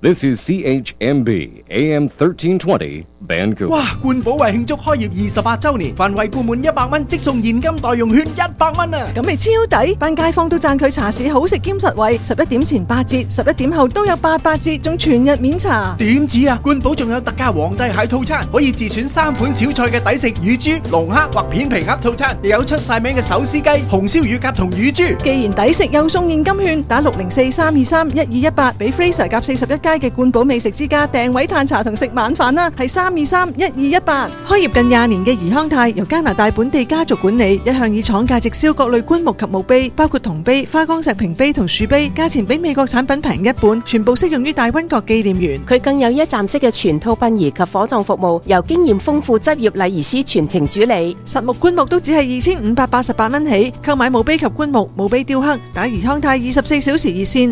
This is CHMB AM 1320 Vancouver。 哇！冠寶為慶祝開業28週年，凡為顧滿100蚊即送現金代用券100蚊啊！ 咁咪超抵，班街坊都讚佢茶市好食兼實惠，11點前8折，11點後都有88折，仲全日免茶。 點止啊！冠寶仲有特價皇帝蟹套餐，可以自選3款小菜嘅抵食乳豬、龍蝦或片皮鴨套餐，又有出晒名嘅手撕雞、紅燒乳鴿同乳豬。 既然抵食又送現金券，打604-323-1218俾 Fraser 夾41街嘅冠寶美食之家訂位嘆茶同食晚飯啦，係323-1218。開業近20年嘅怡康泰由加拿大本地家族管理，一向以廠價直銷各類棺木及墓碑，包括銅碑、花崗石屏碑同樹碑，價錢比美國產品平一半，全部適用於大溫角紀念園。 佢更有一站式嘅全套殯儀及火葬服務，由經驗豐富執業禮儀師全程主理。 實木棺木都只係2588蚊起，購買墓碑及棺木、墓碑雕刻，打怡康泰24小時熱線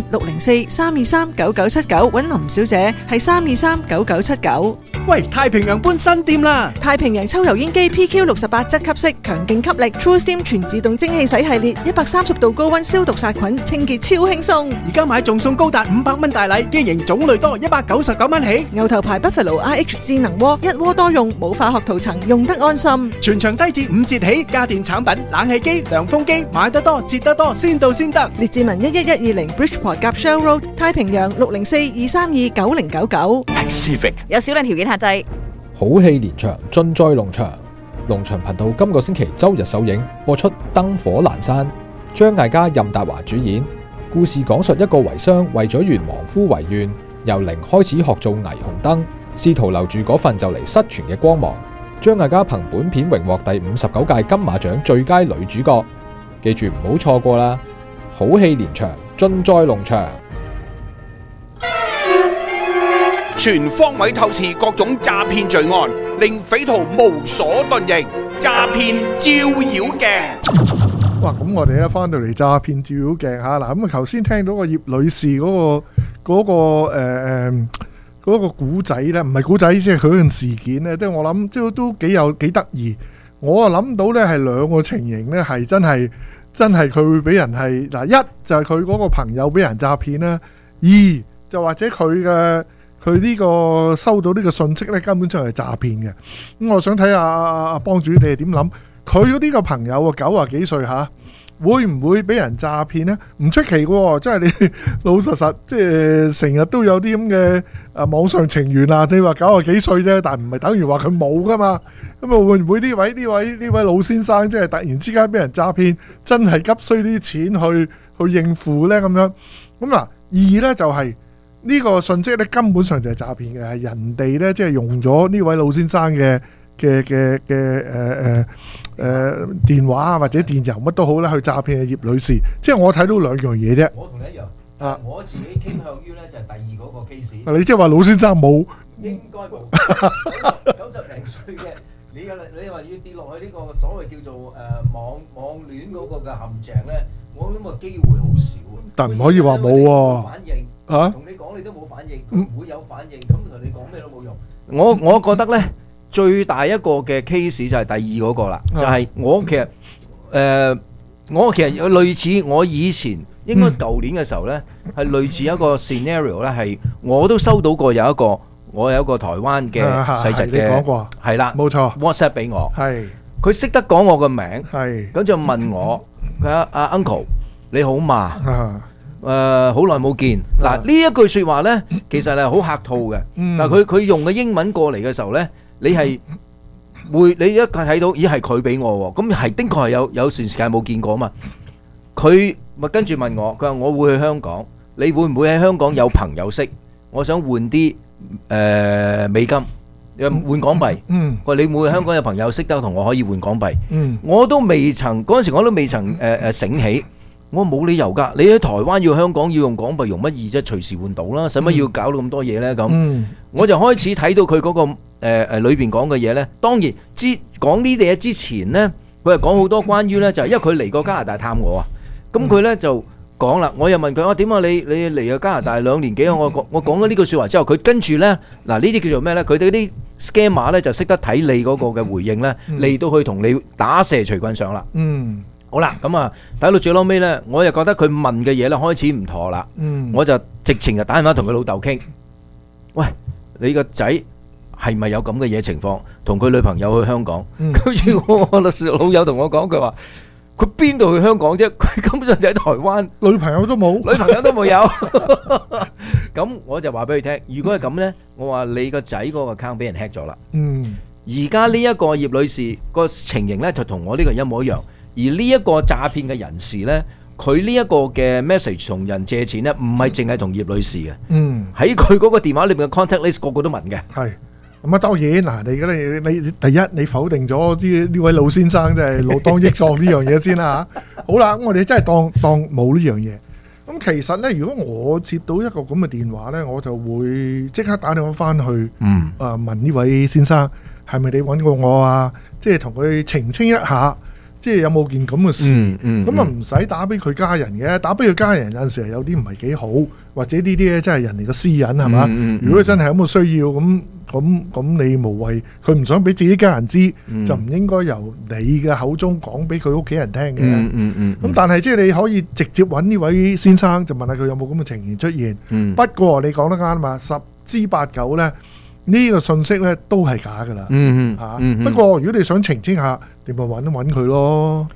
604-323-9979揾林小姐，係323-9979。 喂，太平洋搬新店啦！ 太平洋抽油煙機 PQ68 質吸式，強勁吸力 True Steam 全自動蒸汽洗系列，130度高溫消毒殺菌，清潔超輕鬆。 而家買仲送高達500蚊大禮，機型種類多，199蚊起。 牛頭牌 Buffalo RH 智能鍋，一鍋多用，冇化學塗層，用得安心。 全場低至5折起，家電產品、冷氣機、涼風機，買得多，折得多，先到先得。 列治文11120 Bridgeport 夾 Shell Road， 太平洋604-232-9099。 Pacific 有少量條件限制。 好戲連場，盡在龍翔。龍翔頻道今個星期周日首映播出《燈火闌珊》，張艾嘉、任達華主演。故事講述一個遺孀為咗圓亡夫遺願，由零開始學做霓虹燈，試圖留住嗰份就嚟失傳嘅光芒。張艾嘉憑本片榮獲第59屆金馬獎最佳女主角，記住唔好錯過啦！好戲連場，盡在龍翔。 全方位透視各種詐騙罪案，令匪徒無所遁形。詐騙照妖鏡。 哇！咁我哋咧翻到嚟詐騙照妖鏡嚇嗱，咁啊頭先聽到個葉女士嗰個古仔咧，唔係古仔，即係佢嗰件事件咧，即係我諗即係都幾得意。我啊諗到咧係兩個情形咧，係真係佢會俾人係嗱，一就係佢嗰個朋友俾人詐騙啦，二就或者佢呢個收到呢個信息咧，根本上係詐騙嘅。咁我想睇下阿幫主你係點諗？佢呢個朋友啊，90幾歲嚇，會唔會俾人詐騙呢？唔出奇嘅喎，即係你老實，即係成日都有啲咁嘅網上情緣啊。你話90幾歲啫，但唔係等於話佢冇噶嘛。咁啊會唔會呢位老先生即係突然之間俾人詐騙，真係急需啲錢去應付呢？咁樣咁嗱，二呢就係、是。呢個信息咧根本上就係詐騙嘅，係人哋咧即係用咗呢位老先生嘅電話啊或者電郵乜都好啦，去詐騙葉女士。即係我睇到兩樣嘢啫。 我同你一樣，我自己傾向於咧就係第二嗰個 case。 你即係話老先生冇？ 應該冇。90零歲嘅，你話要跌落去呢個所謂叫做網戀嗰個嘅陷阱咧，我諗個機會好少啊。 但唔可以話冇喎。 反應同你講你都冇反應，佢唔會有反應，咁同你講咩都冇用。我覺得咧最大一個嘅 case 就係第二嗰個啦，就係我其實類似我以前應該舊年嘅時候咧，係類似一個 scenario 咧，係我都收到過我有一個台灣嘅細侄嘅，係啦，冇錯 WhatsApp 俾我，係佢識得講我個名，係咁就問我佢阿 Uncle 你好嘛？好耐冇見嗱，呢一句説話呢，其實係好客套嘅。但係佢用嘅英文過嚟嘅時候呢，你一睇到，咦係佢俾我喎，咁係的確係有段時間冇見過嘛。佢咪跟住問我，佢話我會去香港，你會唔會喺香港有朋友識？我想換啲美金，換港幣。佢話你會唔會香港有朋友識得同我可以換港幣？我都未曾嗰陣時，我都未曾醒起。我冇理由㗎，你喺台灣要香港要用港幣用乜意啫？隨時換到啦，使乜要搞到咁多嘢呢？咁我就開始睇到佢嗰個裏邊講嘅嘢呢。當然講呢啲嘢之前呢，佢係講好多關於呢，就係因為佢嚟過加拿大探我啊。咁佢呢就講啦，我又問佢點啊？你嚟過加拿大2年幾啊？我講咗呢句説話之後，佢跟住呢，嗱呢啲叫做咩呢？佢哋啲 scammer 呢就識得睇你嗰個嘅回應呢，嚟到去同你打蛇隨棍上啦。好啦，咁啊，睇到最撈尾咧，我又覺得佢問嘅嘢咧開始唔妥啦，我就直情就打電話同佢老豆傾， 喂，你個仔係咪有咁嘅嘢情況？同佢女朋友去香港，跟住我律師老友同我講，佢話佢邊度去香港啫？佢根本就喺台灣， 女朋友都冇， 女朋友都冇有。咁我就話俾佢聽，如果係咁呢，我話你個仔嗰個 account 俾人 hack 咗啦。而家呢一個葉女士個情形呢，就同我呢個一模一樣。而呢一個詐騙嘅人士呢，佢呢一個嘅 message 同人借錢呢，唔係淨係同葉女士嘅。喺佢嗰個電話裏面嘅 contact list 個個都問嘅。 係。咁啊，當然嗱，你第一你否定咗呢位老先生即係老當益壯呢樣嘢先啦嚇。好啦，咁我哋真係當冇呢樣嘢。咁其實咧，如果我接到一個咁嘅電話咧，我就會即刻打電話翻去，問呢位先生係咪你揾過我啊？即係同佢澄清一下，即係有冇件咁嘅事。咁啊唔使打俾佢家人嘅，打俾佢家人有陣時有啲唔係幾好，或者呢啲咧真係人哋嘅私隱係嘛？如果真係有冇需要咁你無謂，佢唔想俾自己家人知，就唔應該由你嘅口中講俾佢屋企人聽嘅。咁但係即係你可以直接揾呢位先生，就問下佢有冇咁嘅情形出現。不過你講得啱嘛，10之8九咧，呢個信息咧都係假噶啦。不過如果你想澄清下，你咪揾一揾佢咯。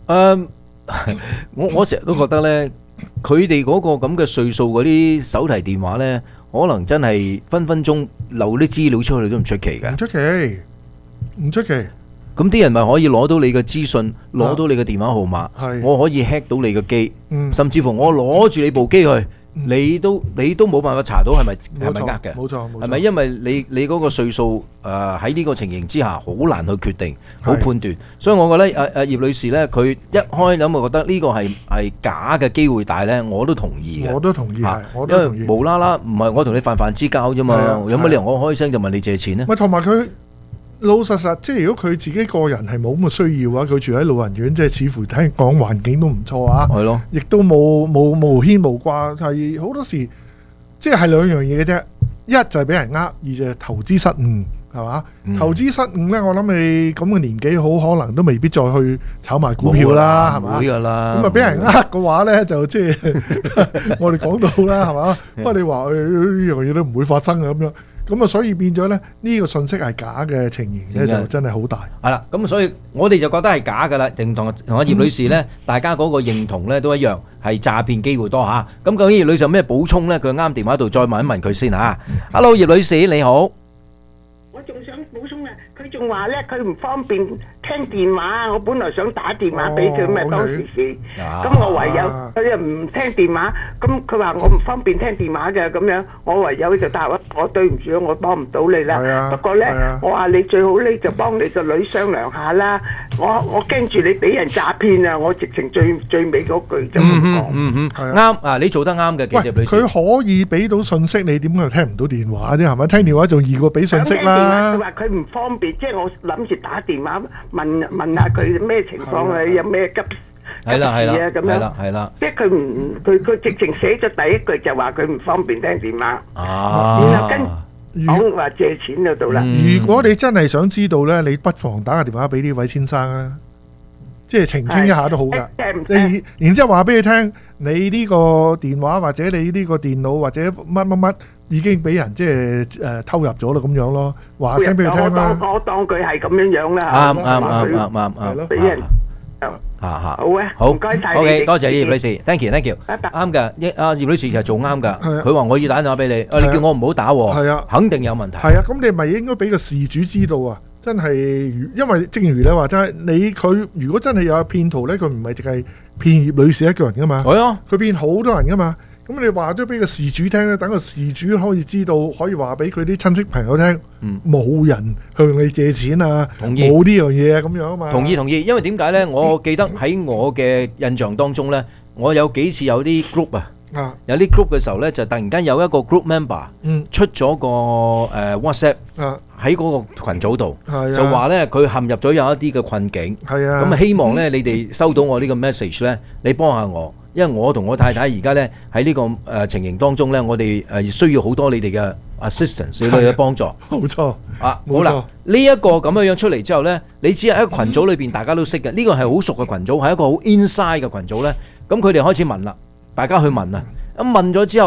我成日都覺得咧，佢哋嗰個咁嘅歲數嗰啲手提電話咧，可能真係分分鐘漏啲資料出去都唔出奇嘅。唔出奇。咁啲人咪可以攞到你嘅資訊，攞到你嘅電話號碼，我可以 hack 到你嘅機，甚至乎我攞住你部機去，你都冇辦法查到係咪呃嘅。冇錯，係咪因為你嗰個歲數喺呢個情形之下，好難去決定，好判斷。所以我覺得葉女士咧，佢一開諗就覺得呢個係假嘅機會大咧，我都同意嘅。我都同意，因為無啦啦唔係我同你泛之交啫嘛，有乜理由我開聲就問你借錢咧？ 同埋佢老實，即係如果佢自己個人係冇咁嘅需要啊，佢住喺老人院，即係似乎聽講環境都唔錯啊。係咯，亦都冇無牽無掛，係好多時即係兩樣嘢嘅啫。一就係俾人呃，二就係投資失誤，係嘛？投資失誤咧，我諗你咁嘅年紀好可能都未必再去炒賣股票啦，係嘛？會㗎啦。咁啊俾人呃嘅話咧，就即係我哋講到啦，係嘛？不過你話呢樣嘢都唔會發生嘅咁樣。咁啊，所以變咗咧，呢個信息係假嘅情形咧，就真係好大。 係啦，咁所以我哋就覺得係假㗎啦。同阿葉女士咧，大家嗰個認同咧都一樣，係詐騙機會多嚇。咁究竟葉女士有咩補充咧？佢啱電話度再問一問佢先嚇。Hello， 葉女士你好。 我仲想補充啊，佢仲話咧，佢唔方便聽電話，我本來想打電話俾佢，咪當時事。咁我唯有佢又唔聽電話，咁佢話我唔方便聽電話嘅咁樣，我唯有就答我對唔住，我幫唔到你啦。不過咧，我話你最好咧就幫你個女商量下啦。我驚住你俾人詐騙啊！我直情最尾嗰句就咁講。 啱啊！你做得啱嘅，其實女士。 佢可以俾到信息你，點解聽唔到電話啫？係咪？聽電話仲易過俾信息啦。 佢話佢唔方便，即係我諗住打電話問下佢咩情況啊，有咩急事啊咁樣。係啦，即係佢直情寫咗第一句就話佢唔方便聽電話。然後跟講話借錢嗰度啦。 如果你真係想知道咧，你不妨打個電話俾呢位先生啊，即係澄清一下都好噶。然之後話俾佢聽，你呢個電話或者你呢個電腦或者乜已經俾人即係偷入咗啦，咁樣咯，話聲俾佢聽啦。 我當佢係咁樣啦。啱。俾人好啊，好唔該晒。 OK， 多謝葉女士 ，thank you。啱嘅，阿葉女士其實做啱噶。佢話我要打電話俾你，你叫我唔好打，肯定有問題。 係啊，咁你咪應該俾個事主知道啊。真係，因為正如你話齋，佢如果真係有騙徒咧，佢唔係淨係騙葉女士一個人噶嘛。係啊，佢騙好多人噶嘛。咁你話咗俾個事主聽咧，等個事主可以知道，可以話俾佢啲親戚朋友聽，冇人向你借錢啊，冇呢樣嘢啊，咁樣啊嘛。 同意，因為點解咧？我記得喺我嘅印象當中咧，我有幾次有啲 group 有啲 group 嘅時候咧，就突然間有一個 group member 出咗個WhatsApp 喺嗰個群組度，就話咧佢陷入咗有一啲嘅困境，咁希望咧你哋收到我呢個 message 咧，你幫下我。因為我同我太太而家咧喺呢個情形當中咧，我哋需要好多你哋嘅 assistance， 你哋嘅幫助。 冇錯啊，好啦，呢一個咁樣出嚟之後咧，你只係喺一個群組裏邊大家都識嘅，呢個係好熟嘅群組，係一個好 inside 嘅群組咧。咁佢哋開始問啦，大家去問啊，咁問咗之後咧，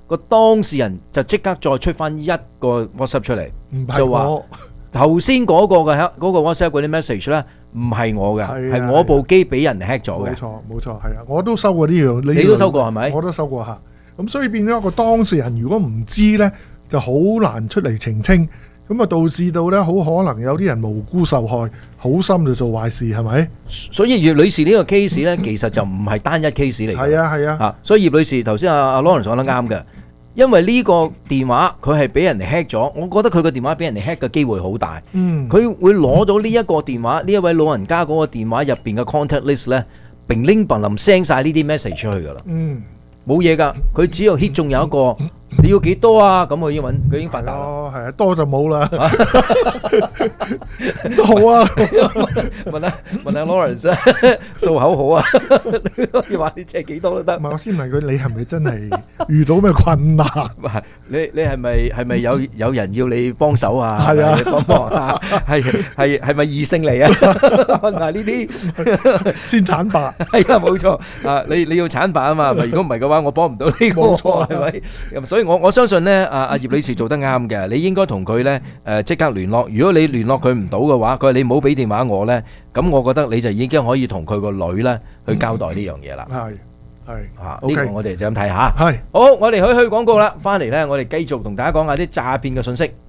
個當事人就即刻再出翻一個 WhatsApp 出嚟，就話頭先嗰個 WhatsApp 嗰啲 message 咧唔係我嘅，係我部機俾人 hack 咗嘅。 冇錯，係啊，我都收過呢樣。 你都收過係咪？ 我都收過嚇。咁所以變咗個當事人如果唔知咧，就好難出嚟澄清。咁啊，導致到咧，好可能有啲人無辜受害，好心就做壞事，係咪？ 所以葉女士呢個 case 咧，其實就唔係單一 case 嚟嘅。係啊。所以葉女士頭先阿 Lawrence 講得啱嘅，因為呢個電話佢係俾人哋 hack 咗，我覺得佢個電話俾人哋 hack 嘅機會好大。佢會攞到呢一個電話，呢一位老人家嗰個電話入邊嘅 contact list 咧，並拎唪冧 send 晒呢啲 message 出去㗎啦。冇嘢㗎，佢只要 hit 中有一個。你要幾多啊？咁我已經揾佢已經發達啦。 係啊，多就冇啦。都好啊。 問下 Lawrence 數口好啊。你話你借幾多都得。 唔係，我先問佢，你係咪真係遇到咩困難？ 你係咪有人要你幫手啊？ 係啊， 幫忙啊？係咪異性嚟啊？問下呢啲先坦白。 係啊，冇錯啊！你要坦白啊嘛。如果唔係嘅話，我幫唔到呢個。冇錯，係咪？所以我相信咧，阿葉女士做得啱嘅，你應該同佢咧即刻聯絡。如果你聯絡佢唔到嘅話，佢話你唔好俾電話我咧，咁我覺得你就已經可以同佢個女咧去交代呢樣嘢啦。 係嚇，呢個我哋就咁睇下。 係好，我哋去廣告啦，翻嚟咧，我哋繼續同大家講下啲詐騙嘅信息。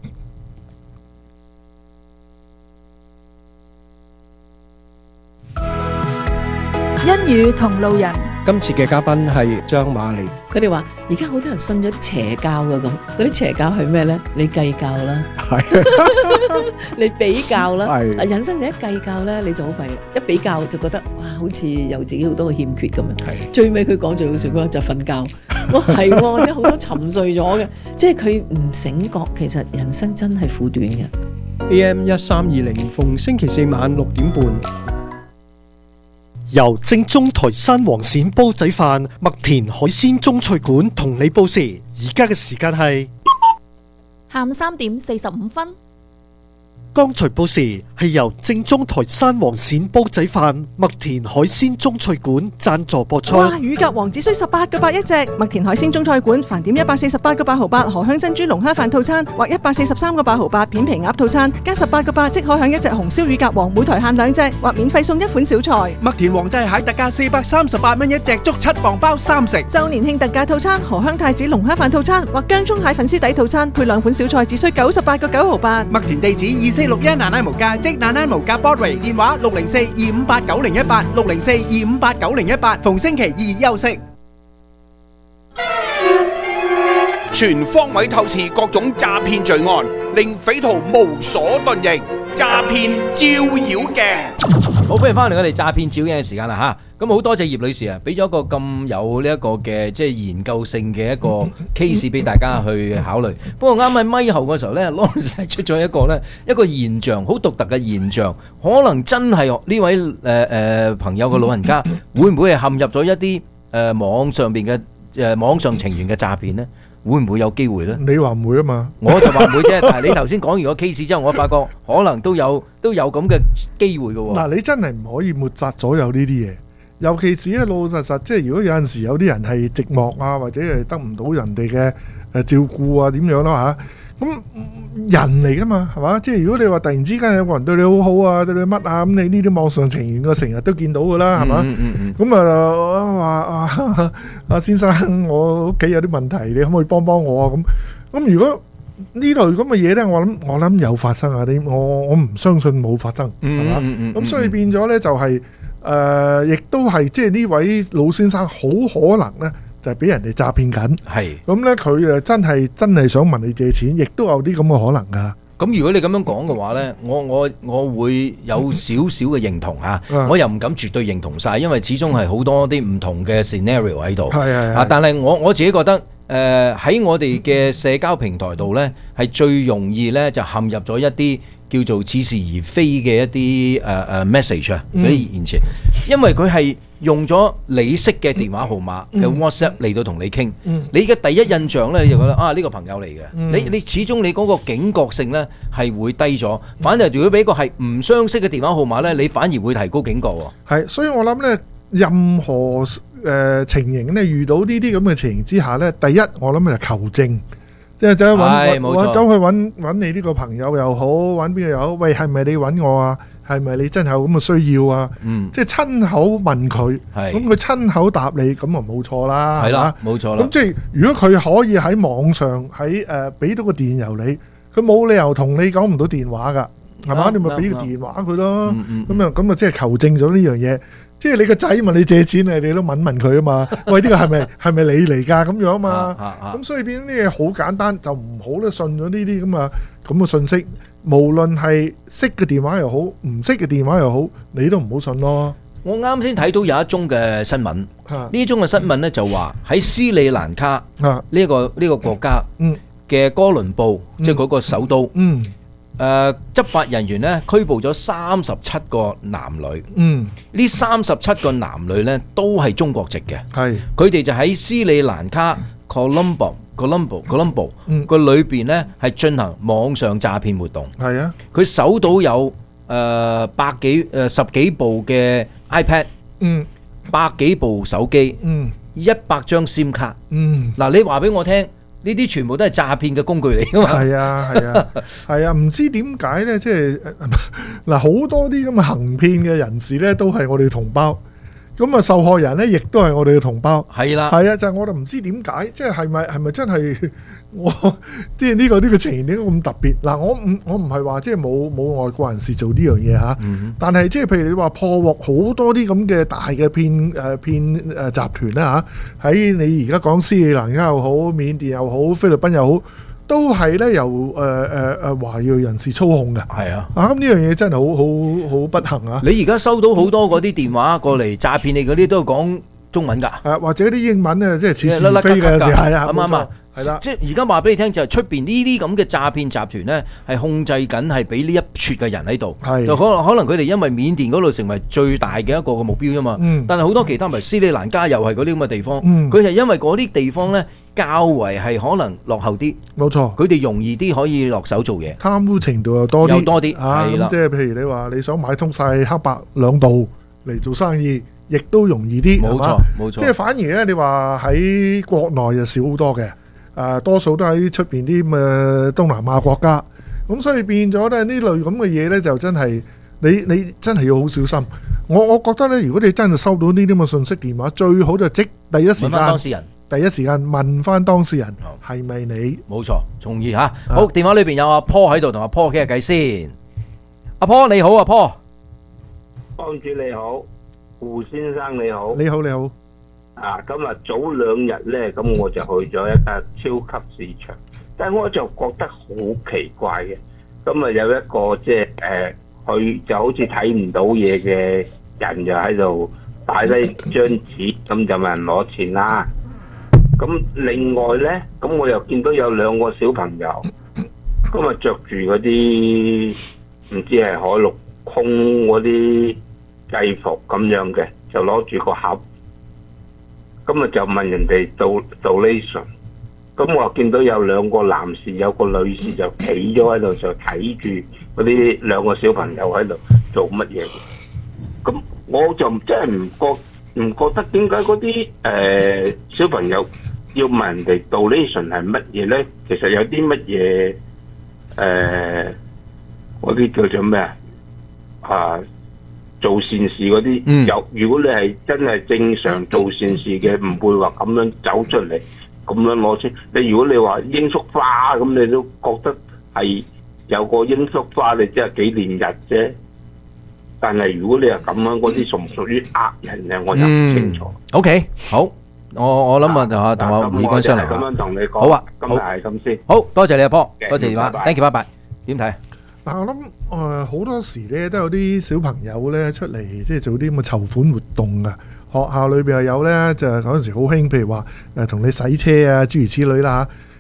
恩語同路人， 今次嘅嘉賓係張瑪莉。 佢哋話而家好多人信咗啲邪教嘅，咁嗰啲邪教係咩咧？你計較啦，你比較啦，嗱，人生你一計較咧，你就好弊，一比較就覺得哇，好似有自己好多嘅欠缺咁樣。最尾佢講最好笑嗰就瞓覺，我係喎，即係好多沉睡咗嘅，即係佢唔醒覺，其實人生真係苦短嘅。 AM 1320逢星期四晚6點半。 由正宗台山黃鱔煲仔飯麥田海鮮中菜館同你報時，而家嘅時間係下午3點45分。 剛才報時係由正宗台山黃鱔煲仔飯麥田海鮮中菜館贊助播出。 哇！乳鴿王只需18個8一隻，麥田海鮮中菜館飯點148個8毫8荷香珍珠龍蝦飯套餐，或143個8毫8片皮鴨套餐，加18個8即可享一隻紅燒乳鴿王，每台限2隻，或免費送一款小菜。 麥田皇帝蟹特價438蚊一隻，足7磅包3食。 周年慶特價套餐荷香太子龍蝦飯套餐，或薑蔥蟹粉絲底套餐，配2款小菜，只需98個9毫8。 麥田地址2461奶奶無價，即奶奶無價 Broadway， 電話604-258-9018 604-258-9018，逢星期二休息。 全方位透視各種詐騙罪案，令匪徒無所遁形。詐騙照妖鏡， 好，歡迎翻嚟我哋詐騙照妖鏡嘅時間啦吓。咁好多謝葉女士啊，俾咗一個咁有呢一個嘅即係研究性嘅一個 case 俾大家去考慮。不過啱喺咪後嘅時候咧，Lawrence出咗一個現象，好獨特嘅現象，可能真係呢位朋友嘅老人家會唔會係陷入咗一啲網上邊嘅網上情緣嘅詐騙呢？會唔會有機會呢？ 你話唔會啊嘛， 我就話唔會啫。但係你頭先講完個 case 之後，我發覺可能都有咁嘅機會嘅喎。 嗱，你真係唔可以抹殺所有呢啲嘢，尤其是咧老老實實，即係如果有陣時有啲人係寂寞啊，或者係得唔到人哋嘅照顧啊，點樣啦嚇？咁人嚟噶嘛，係嘛？即係如果你話突然之間有個人對你好好啊，對你乜啊，咁你呢啲網上情緣嘅成日都見到噶啦，係嘛？咁話阿先生，我屋企有啲問題，你可唔可以幫幫我啊？咁如果呢類咁嘅嘢咧，我諗有發生啊！我唔相信冇發生，係嘛？咁所以變咗咧就係亦都係即係呢位老先生好可能咧。就係俾人哋詐騙緊，係咁咧，佢真係想問你借錢，亦都有啲咁嘅可能噶。 咁如果你咁樣講嘅話咧，我會有少少嘅認同嚇，我又唔敢絕對認同晒，因為始終係好多啲唔同嘅 scenario 喺度。係但係我自己覺得喺我哋嘅社交平台度咧，係最容易咧就陷入咗一啲叫做似是而非嘅一啲message 啊嗰啲言辭，因為佢係用咗你識嘅電話號碼嘅 WhatsApp 嚟到同你傾，你嘅第一印象咧你就覺得呢個朋友嚟嘅，你始終你嗰個警覺性咧係會低咗，反而如果俾個係唔相識嘅電話號碼咧，你反而會提高警覺喎。 係，所以我諗咧，任何情形咧，遇到呢啲咁嘅情形之下咧，第一我諗就求證，即係走去揾你呢個朋友又好，揾邊個又好，喂，係咪你揾我啊？係咪你真係有咁嘅需要啊？即係親口問佢，咁佢親口答你，咁啊冇錯啦，係啦，冇錯啦。咁即係如果佢可以喺網上喺俾到個電郵你，佢冇理由同你講唔到電話㗎，係嘛？你咪俾個電話佢咯。咁啊，即係求證咗呢樣嘢。即係你個仔問你借錢你都問佢啊嘛。喂，呢個係咪你嚟㗎？咁樣啊嘛。咁所以變啲嘢好簡單，就唔好咧信咗呢啲咁嘅信息。無論係識嘅電話又好，唔識嘅電話又好，你都唔好信咯。 我啱先睇到有一宗嘅新聞，呢宗嘅新聞呢就話喺斯里蘭卡呢個國家嘅哥倫布，即係嗰個首都，執法人員呢拘捕咗37個男女，呢37個男女呢都係中國籍嘅，佢哋就喺斯里蘭卡Colombo 個裏邊咧係進行網上詐騙活動。係啊，佢搜到有十幾部嘅 iPad，百幾部手機，100張 SIM 卡。嗱，你話俾我聽，呢啲全部都係詐騙嘅工具嚟㗎嘛？係啊，係啊，係啊，唔知點解咧，即係嗱好多啲咁嘅行騙嘅人士咧，都係我哋同胞。咁啊，受害人咧，亦都係我哋嘅同胞。係啦，係啊，就係我哋唔知點解，即係係咪真係我即係呢個情形點解咁特別？嗱，我唔係話即係冇外國人士做呢樣嘢嚇，但係即係譬如你話破獲好多啲咁嘅大嘅騙集團啦嚇，喺你而家講斯里蘭卡又好、緬甸又好、菲律賓又好，都係咧由華裔人士操控嘅。係啊，咁呢樣嘢真係好不幸啊！ 你而家收到好多嗰啲電話過嚟詐騙你嗰啲都係講中文㗎， 或者啲英文咧，即係似是非嘅，係啊，啱唔啱啊？係啦， 即係而家話俾你聽，就係出邊呢啲咁嘅詐騙集團咧，係控制緊係俾呢一撮嘅人喺度，就可能佢哋因為緬甸嗰度成為最大嘅一個嘅目標啫嘛。但係好多其他，譬如斯里蘭卡又係嗰啲咁嘅地方，佢係因為嗰啲地方咧較為係可能落後啲，冇錯，佢哋容易啲可以落手做嘢， 貪污程度又多啲，係啦。即係譬如你話你想買通晒黑白兩道嚟做生意，亦都容易啲，冇錯冇錯。即係反而咧，你話喺國內就少好多嘅。多數都喺出邊啲咁嘅東南亞國家，咁所以變咗咧呢類咁嘅嘢咧，就真係你真係要好小心。我覺得咧，如果你真係收到呢啲咁嘅信息電話，最好就第一時間問翻當事人係咪你？冇錯， 從而嚇。好，電話裏邊有阿 Paul 喺度，同阿 Paul 傾下偈先。阿 Paul 你好，阿 Paul。 幫主你好，胡先生你好。 你好你好。 今日早2日咧，咁我就去咗一間超級市場，但係我就覺得好奇怪嘅。咁啊有一個即係佢就好似睇唔到嘢嘅人，就喺度擺低張紙，咁就問人攞錢啦。咁另外咧，咁我又見到有2個小朋友，咁啊着住嗰啲唔知係海陸空嗰啲制服咁樣嘅，就攞住個盒。咁啊就問人哋donation，咁我見到有2個男士，有個女士就企咗喺度，就睇住嗰啲2個小朋友喺度做乜嘢。咁我就真係唔覺得點解嗰啲小朋友要問人哋donation係乜嘢咧？其實有啲乜嘢嗰啲叫做咩啊？做善事嗰啲有，如果你係真係正常做善事嘅，唔會話咁樣走出嚟，咁樣攞錢。你如果你話罌粟花咁，你都覺得係有個罌粟花，你即係紀念日啫。但係如果你係咁樣，嗰啲屬唔屬於呃人嘅，我就唔清楚。 OK， 好，我諗啊，同阿胡議員商量下。 咁樣同你講。 好啊， 今日係咁先。 好多謝你阿 Paul，多謝電話 ，thank you， 拜拜。點睇？ 但我諗好多時咧都有啲小朋友咧出嚟即係做啲咁嘅籌款活動啊。學校裏邊又有咧，就嗰陣時好興，譬如話同你洗車啊諸如此類啦。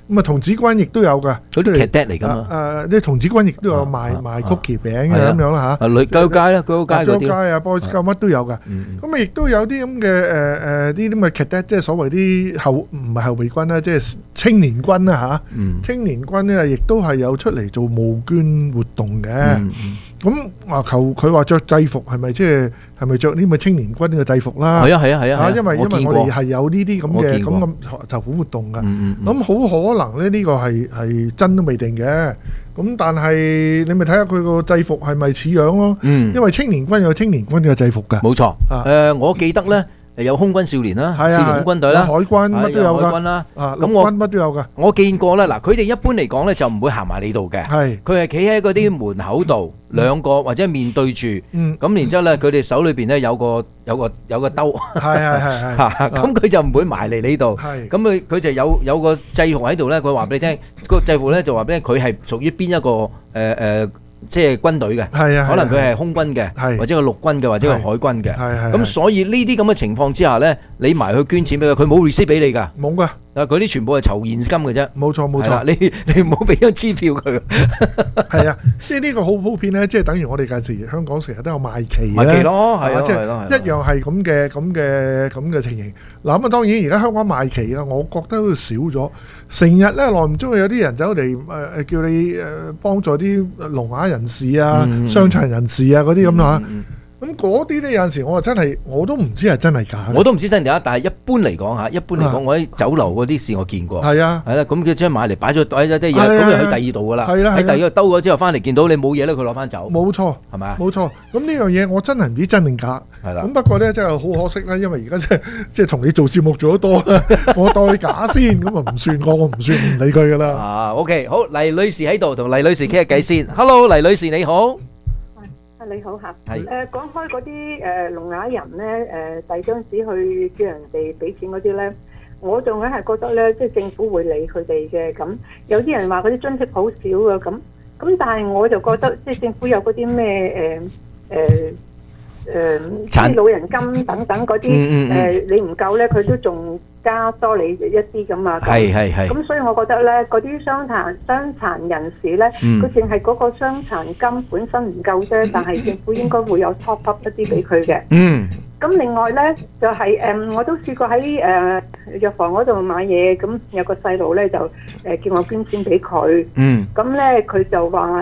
咁啊童子軍亦都有㗎， 嗰啲劇爹嚟㗎嘛。 啲童子軍亦都有賣曲奇餅嘅咁樣啦嚇。 女鳩街啦，鳩街嗰啲。 鳩街啊，波鳩乜都有㗎。咁啊亦都有啲咁嘅啲咁嘅劇爹，即係所謂啲唔係後備軍啦，即係青年軍啦嚇。青年軍咧亦都係有出嚟做募捐活動嘅。咁求佢話着制服係咪即係咪着呢個青年軍嘅制服啦？ 係啊， 因為我哋係有呢啲咁嘅咁籌款活動㗎。咁好可能咧呢個係真都未定嘅。咁但係你咪睇下佢個制服係咪似樣咯？因為青年軍有青年軍嘅制服㗎。 冇錯。我記得咧。有空軍少年啦，少年軍隊啦， 海軍乜都有㗎， 海軍啦， 咁我乜都有㗎。 我見過啦，嗱，佢哋一般嚟講咧就唔會行埋你度嘅，佢係企喺嗰啲門口度，兩個或者面對住，咁然之後咧佢哋手裏邊咧有個兜，咁佢就唔會埋嚟你度，咁佢就有個制服喺度咧，佢話俾你聽，個制服咧就話俾你聽佢係屬於邊一個即係軍隊嘅，可能佢係空軍嘅，或者係陸軍嘅，或者係海軍嘅。咁所以呢啲咁嘅情況之下咧，你埋去捐錢俾佢，佢冇 receipt 俾你㗎， 冇㗎。 嗰啲全部係籌現金嘅啫。冇錯。你唔好俾張支票佢。 係啊，即係呢個好普遍咧，即係等於我哋近時香港成日都有賣旗賣旗咯，係啊， 即係一樣係咁嘅情形。嗱咁啊，當然而家香港賣旗啊，我覺得都少咗。成日咧耐唔中有啲人走嚟叫你幫助啲聾啞人士啊、傷殘人士啊嗰啲咁啦。咁嗰啲咧有陣時我真係我都唔知係真係假。 我都唔知真定假，但係一般嚟講嚇，我喺酒樓嗰啲事我見過。係啦，咁佢將買嚟擺咗袋咗啲嘢，咁就去第二度噶啦。喺第二個兜咗之後翻嚟見到你冇嘢咧，佢攞翻走。冇錯，係咪啊？冇錯。咁呢樣嘢我真係唔知真定假。係啦。咁不過咧真係好可惜啦，因為而家即係同你做節目做得多啦，我當佢假先，咁啊唔算我唔算唔理佢噶啦。 OK， 好，黎女士喺度同黎女士傾下偈先。Hello， 黎女士你好。 你好嚇，講開嗰啲聾啞人咧，遞張紙去叫人哋俾錢嗰啲咧，我仲係覺得咧，即係政府會理佢哋嘅。咁有啲人話嗰啲津貼好少嘅，咁但係我就覺得即係政府有嗰啲咩即係老人金等等嗰啲你唔夠咧，佢都仲加多你一啲咁啊。係。咁所以我覺得咧，嗰啲傷殘人士咧，佢淨係嗰個傷殘金本身唔夠啫，但係政府應該會有 top up 一啲俾佢嘅。咁另外咧就係我都試過喺藥房嗰度買嘢，咁有個細路咧就叫我捐錢俾佢。咁咧佢就話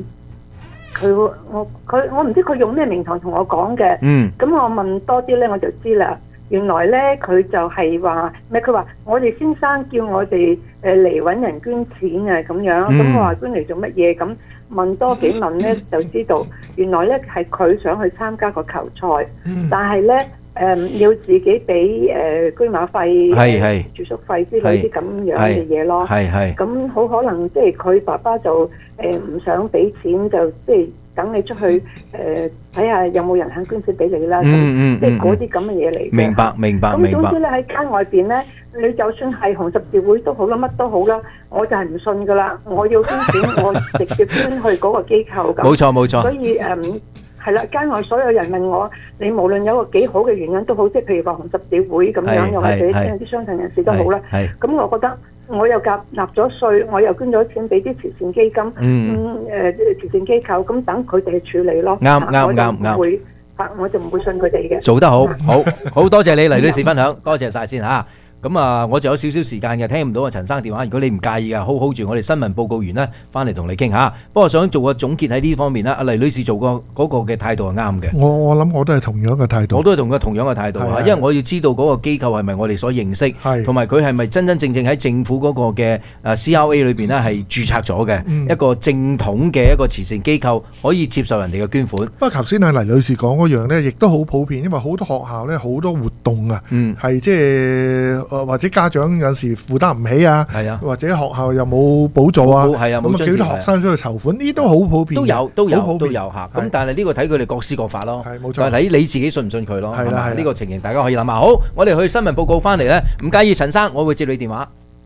我唔知佢用咩名堂同我講嘅。咁我問多啲咧我就知啦。原來咧佢就係話咩？佢話我哋先生叫我哋嚟揾人捐錢啊咁樣。咁我話捐嚟做乜嘢？咁問多幾問咧就知道，原來咧係佢想去參加個球賽，但係咧要自己俾居馬費、住宿費之類啲咁樣嘅嘢咯。咁好可能即係佢爸爸就唔想俾錢，就即係等你出去睇下有冇人肯捐錢俾你啦。即係嗰啲咁嘅嘢嚟。明白。咁總之咧喺街外邊咧，你就算係紅十字會都好啦，乜都好啦，我就係唔信噶啦。我要捐錢，我直接捐去嗰個機構咁。冇錯。所以係啦，街外所有人問我，你無論有個幾好嘅原因都好，即係譬如話紅十字會咁樣，又或者啲傷殘人士都好啦。咁我覺得我又納咗稅，我又捐咗錢俾啲慈善基金，慈善機構，咁等佢哋去處理咯。啱。我就唔會信佢哋嘅。做得好多謝你黎女士分享，多謝晒先嚇。咁啊，我仲有少少時間嘅，聽唔到啊陳生電話。如果你唔介意嘅，hold 住我哋新聞報告員咧，翻嚟同你傾下。不過想做個總結喺呢方面啦，阿黎女士做個嗰個嘅態度係啱嘅。我諗我都係同樣嘅態度。我都係同樣嘅態度啊，因為我要知道嗰個機構係咪我哋所認識，同埋佢係咪真真正正喺政府嗰個嘅CRA 裏邊咧係註冊咗嘅一個正統嘅一個慈善機構，可以接受人哋嘅捐款。不過頭先阿黎女士講嗰樣咧，亦都好普遍，因為好多學校咧好多活動啊，係即係。或者家長有時負擔唔起啊，或者學校又冇補助啊，咁啊叫啲學生出去籌款，呢啲都好普遍，都有嚇。咁但係呢個睇佢哋各施各法咯，但係睇你自己信唔信佢咯。係啦，呢個情形大家可以諗下。好，我哋去新聞報告翻嚟咧，唔介意陳生，我會接你電話。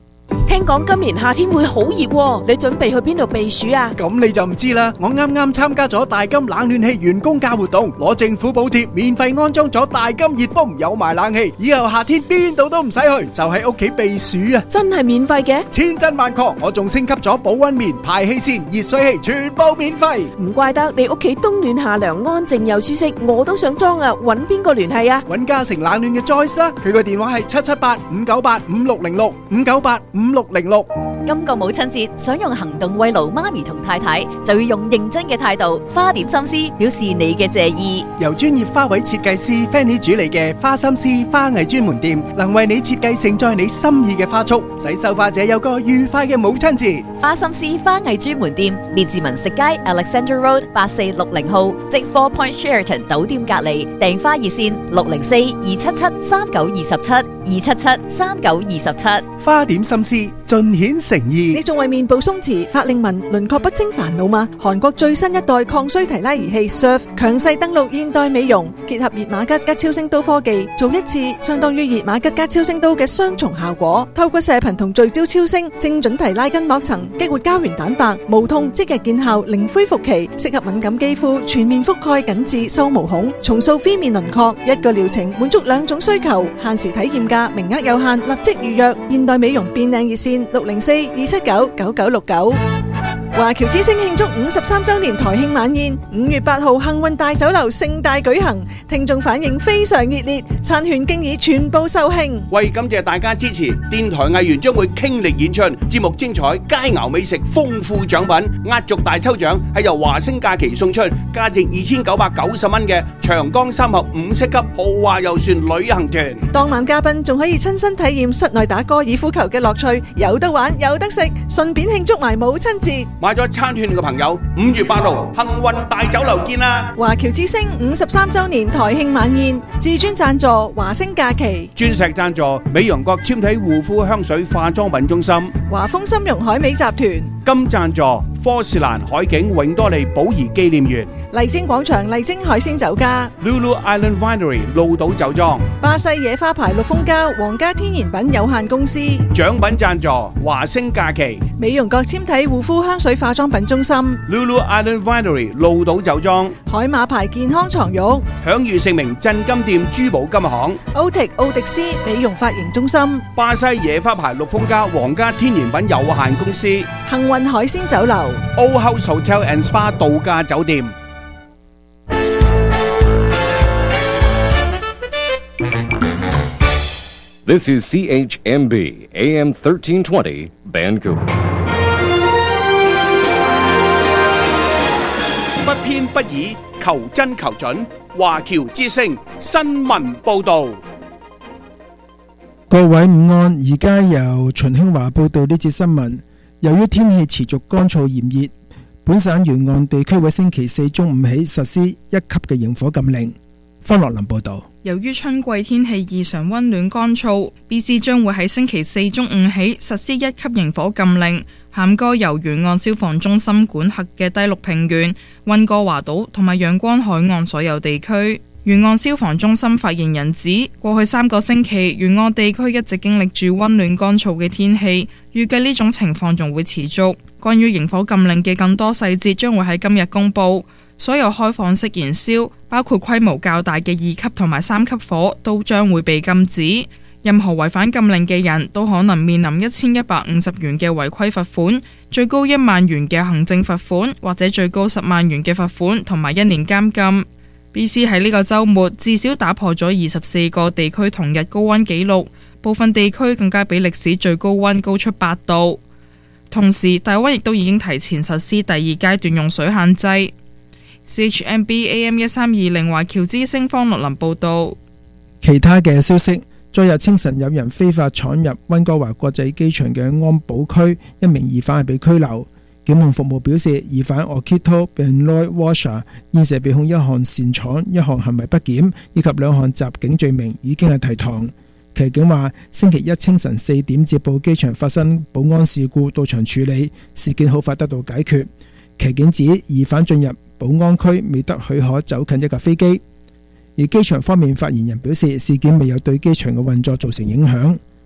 聽講今年夏天會好熱喎，你準備去邊度避暑啊？ 咁你就唔知啦，我啱啱參加咗大金冷暖氣員工價活動，攞政府補貼，免費安裝咗大金熱泵，有埋冷氣，以後夏天邊度都唔使去，就喺屋企避暑啊！ 真係免費嘅？ 千真萬確，我仲升級咗保溫棉、排氣扇、熱水器，全部免費。 唔怪得你屋企冬暖夏涼，安靜又舒適，我都想裝啊！揾邊個聯繫啊？ 揾嘉誠冷暖嘅 Joyce 啦，佢個電話係778-598-5606 598-5606。 今個母親節想用行動慰勞媽咪同太太，就要用認真嘅態度，花點心思表示你嘅謝意。 由專業花卉設計師 Fanny 主理嘅花心思花藝專門店，能為你設計盛載你心意嘅花束，使收花者有個愉快嘅母親節。 花心思花藝專門店，列治文食街 Alexandra Road 8460號，即 Four Point Sheraton 酒店隔離。訂花熱線604-277-3927，277-3927。 花點心思，盡顯誠意。 你仲為面部鬆弛、法令紋、輪廓不清煩惱嗎？韓國最新一代抗衰提拉儀器 Surf 強勢登陸現代美容，結合熱瑪吉加超聲刀科技，做一次相當於熱瑪吉加超聲刀嘅雙重效果。透過射頻同聚焦超聲，精準提拉筋膜層，激活膠原蛋白，無痛即日見效，零恢復期，適合敏感肌膚，全面覆蓋緊致收毛孔，重塑 V 面輪廓。一個療程滿足兩種需求，限時體驗價，名額有限，立即預約。現代美容變靚熱線604-279-9969。華僑之星慶祝53周年台慶晚宴，5月8號幸運大酒樓盛大舉行，聽眾反應非常熱烈，餐券經已全部售罄。 為感謝大家支持，電台藝員將會傾力演出，節目精彩，佳肴美食，豐富獎品，壓軸大抽獎係由華星假期送出，價值2990蚊嘅長江三峽5星級豪華遊船旅行團。 當晚嘉賓仲可以親身體驗室內打高爾夫球嘅樂趣，有得玩有得食，順便慶祝埋母親節。 買咗餐券嘅朋友，5月8號幸運大酒樓見啦！ 華僑之星53周年台慶晚宴，至尊贊助華星假期， 鑽石贊助美容國纖體護膚香水化妝品中心， 華豐金融海美集團， 金贊助科士蘭海景永多利寶儀紀念園， 麗晶廣場麗晶海鮮酒家， Lulu Island Winery 鹿島酒莊， 巴西野花牌綠蜂膠皇家天然品有限公司， 獎品贊助華星假期， 美容國纖體護膚香水化妝品中心， Lulu Island Winery 鹿島酒莊， 海馬牌健康床褥， 享譽盛名鎮金店珠寶金行， 奧迪斯美容髮型中心， 巴西野花牌綠蜂膠皇家天然品有限公司， 幸運海鮮酒樓 ，Old House Hotel and Spa 度假酒店。 This is CHMB AM 1320 Vancouver。 不偏不倚，求真求準。華僑之聲新聞報導。 各位午安，而家由秦興華報道呢節新聞。由於天氣持續乾燥炎熱，本省沿岸地區會星期四中午起實施1級嘅營火禁令。方樂林報道。 由於春季天氣異常溫暖乾燥 ，BC 將會喺星期四中午起實施1級營火禁令，涵蓋由沿岸消防中心管轄嘅低陸平原、溫哥華島同埋陽光海岸所有地區。沿岸消防中心發言人指，過去3個星期，沿岸地區一直經歷住溫暖乾燥嘅天氣，預計呢種情況仲會持續。關於營火禁令嘅更多細節將會喺今日公佈。所有開放式燃燒，包括規模較大嘅2級同埋3級火，都將會被禁止。任何違反禁令嘅人都可能面臨1150元嘅違規罰款，最高1萬元嘅行政罰款，或者最高10萬元嘅罰款同埋1年監禁。BC 喺呢個週末至少打破咗24個地區同日高溫紀錄，部分地區更加比歷史最高溫高出8度。同時，大溫亦都已經提前實施第2階段用水限制。CHMB AM 1320華僑之聲方樂林報道。 其他嘅消息，昨日清晨有人非法闖入溫哥華國際機場嘅安保區，一名疑犯係被拘留。檢控服務表示，疑犯 Okito Benoit Washer 現時被控1項擅闖、1項行為不檢以及2項襲警罪名，已經係提堂。騎警話，星期一清晨4點接報機場發生保安事故，到場處理事件，好快得到解決。騎警指疑犯進入保安區未得許可走近一架飛機，而機場方面發言人表示，事件未有對機場嘅運作造成影響。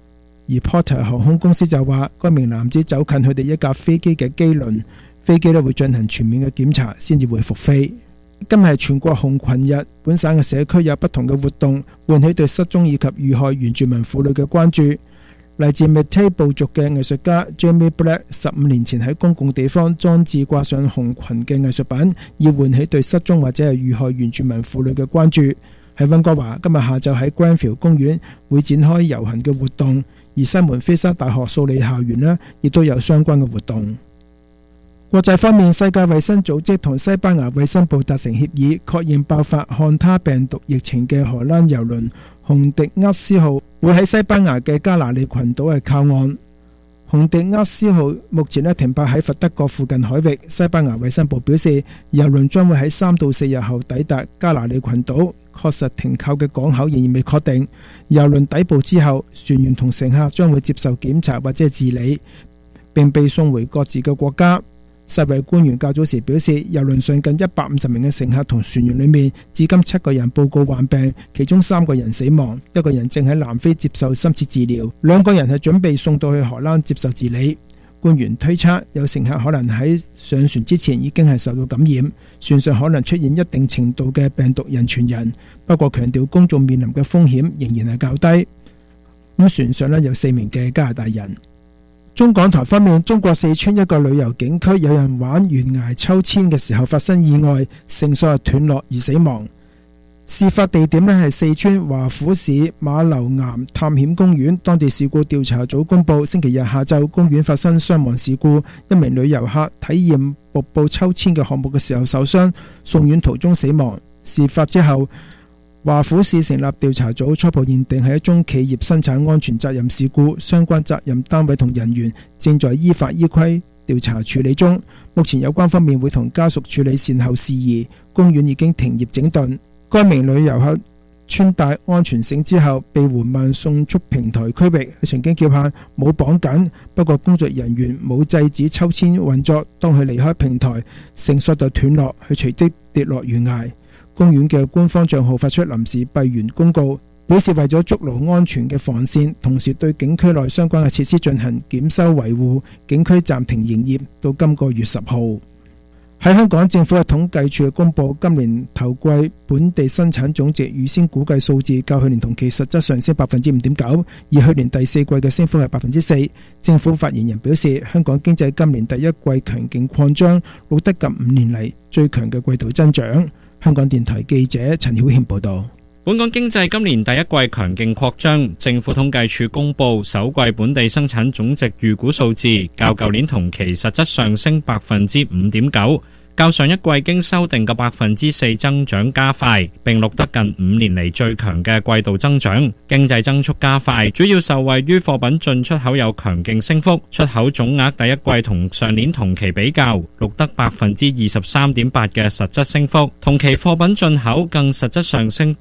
而 Porter 航空公司就話，該名男子走近佢哋一架飛機嘅機輪，飛機會進行全面嘅檢查先至會復飛。今日係全國紅裙日，本省嘅社區有不同嘅活動，喚起對失蹤以及遇害原住民婦女嘅關注。嚟自 Métis 部族嘅藝術家 Jamie Black 15年前喺公共地方裝置掛上紅裙嘅藝術品，以喚起對失蹤或者係遇害原住民婦女嘅關注。喺溫哥華，今日下晝喺 Granville 公園會展開遊行嘅活動，而西門菲沙大學數理校園呢亦都有相關嘅活動。國際方面，世界衛生組織同西班牙衛生部達成協議，確認爆發漢他病毒疫情嘅荷蘭郵輪洪迪厄斯號會喺西班牙嘅加那利群島靠岸。洪迪厄斯號目前停泊喺佛得角附近海域。西班牙衛生部表示，郵輪將會喺3到4日後抵達加那利群島，確實停靠嘅港口仍然未確定。郵輪抵埗之後，船員同乘客將會接受檢查或者治理，並被送回各自嘅國家。世衛官員較早時表示，郵輪上近150名嘅乘客同船員裏面，至今7個人報告患病，其中3個人死亡，1個人正喺南非接受深切治療，2個人係準備送到去荷蘭接受治理。官員推測，有乘客可能喺上船之前已經係受到感染，船上可能出現一定程度嘅病毒人傳人，不過強調公眾面臨嘅風險仍然係較低。船上有4名嘅加拿大人。中港台方面，中國四川一個旅遊景區有人玩懸崖秋千嘅時候發生意外，繩索斷落而死亡。事發地點係四川華府市馬樓岩探險公園。當地事故調查組公佈，星期日下晝公園發生傷亡事故，一名旅遊客體驗瀑布秋千嘅項目嘅時候受傷，送院途中死亡。事發之後，華府市成立調查組，初步認定係一宗企業生產安全責任事故，相關責任單位同人員正在依法依規調查處理中。目前有關方面會同家屬處理善後事宜，公園已經停業整頓。該名旅遊客穿戴安全繩之後被緩慢送出平台區域，佢曾經叫喊冇綁緊，不過工作人員冇制止秋千運作，當佢離開平台，繩索就斷落，佢隨即跌落懸崖。公園嘅官方賬號發出臨時閉園公告，表示為咗築牢安全嘅防線，同時對景區內相關嘅設施進行檢修維護，景區暫停營業到今個月10號。喺香港，政府嘅統計處公佈今年頭季本地生產總值預先估計數字較去年同期實質上升 5.9%， 而去年第4季嘅升幅係 4%。政府發言人表示，香港經濟今年第一季強勁擴張，錄得近5年嚟最強嘅季度增長。香港電台記者陳曉慶報道。 本港經濟今年第一季強勁擴張，政府統計處公佈首季本地生產總值預估數字，較舊年同期實質上升 5.9%，較上一季經修訂嘅 4% 增長加快，並錄得近5年嚟最強嘅季度增長。經濟增速加快，主要受惠於貨品進出口有強勁升幅，出口總額第一季同上年同期比較錄得 23.8% 嘅實質升幅，同期貨品進口更實質上升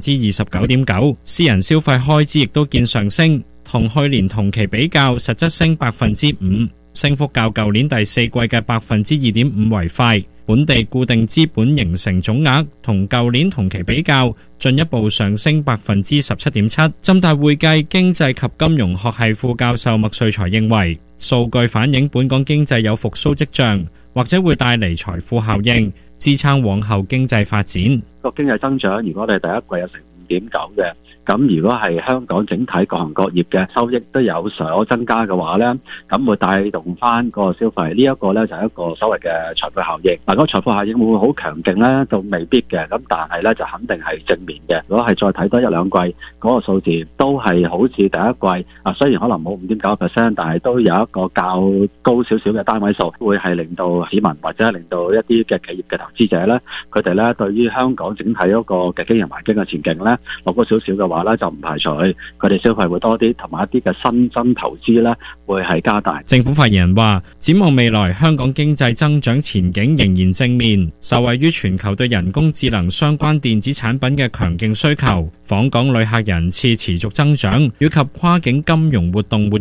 29.9%。私人消費開支亦都見上升，同去年同期比較實質升 5%。升幅較舊年第4季嘅 2.5% 為快，本地固定資本形成總額同舊年同期比較進一步上升 17.7%。浸大會計經濟及金融學系副教授麥瑞才認為，數據反映本港經濟有復甦跡象，或者會帶嚟財富效應，支撐往後經濟發展。 個經濟增長，如果我哋第一季有成5.9嘅。咁如果係香港整體各行各業嘅收益都有所增加嘅話呢，咁會帶動翻個消費，呢一個呢，就係一個所謂嘅財富效應。嗱，嗰個財富效應會唔會好強勁呢？就未必嘅。咁但係呢，就肯定係正面嘅。如果係再睇多1-2季嗰個數字，都係好似第一季啊，雖然可能冇5.9%，但係都有一個較高少少嘅單位數，會係令到市民或者係令到一啲嘅企業嘅投資者呢，佢哋呢對於香港整體嗰個嘅經營環境嘅前景呢，落高少少嘅話，就唔排除佢哋消費會多啲，同埋一啲嘅新增投資呢會係加大。 政府發言人話，展望未來，香港經濟增長前景仍然正面，受惠於全球對人工智能相關電子產品嘅強勁需求，訪港旅客人次持續增長，以及跨境金融活動活躍。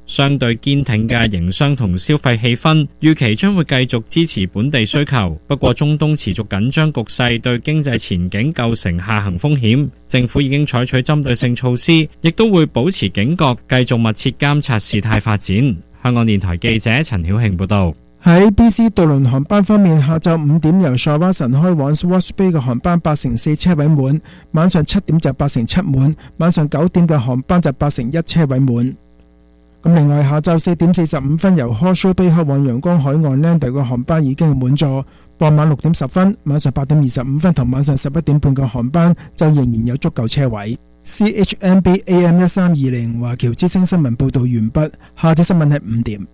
相對堅挺嘅營商同消費氣氛，預期將會繼續支持本地需求。不過中東持續緊張局勢對經濟前景構成下行風險，政府已經採取針對性措施，亦都會保持警覺，繼續密切監察事態發展。香港電台記者陳曉慶報道。 喺 BC 渡輪航班方面，下晝5點由 Shawson 開往 Swartz Bay 嘅航班84%車位滿，晚上7點就87%滿，晚上9點嘅航班就81%車位滿。咁另外下晝4點45分由 Horseshoe Bay 開往陽光海岸 Lander 嘅航班已經滿座，傍晚6點10分、晚上8點25分同晚上11點半嘅航班就仍然有足夠車位。CHMB AM 1320華僑之聲新聞報導完畢，下節新聞係5點。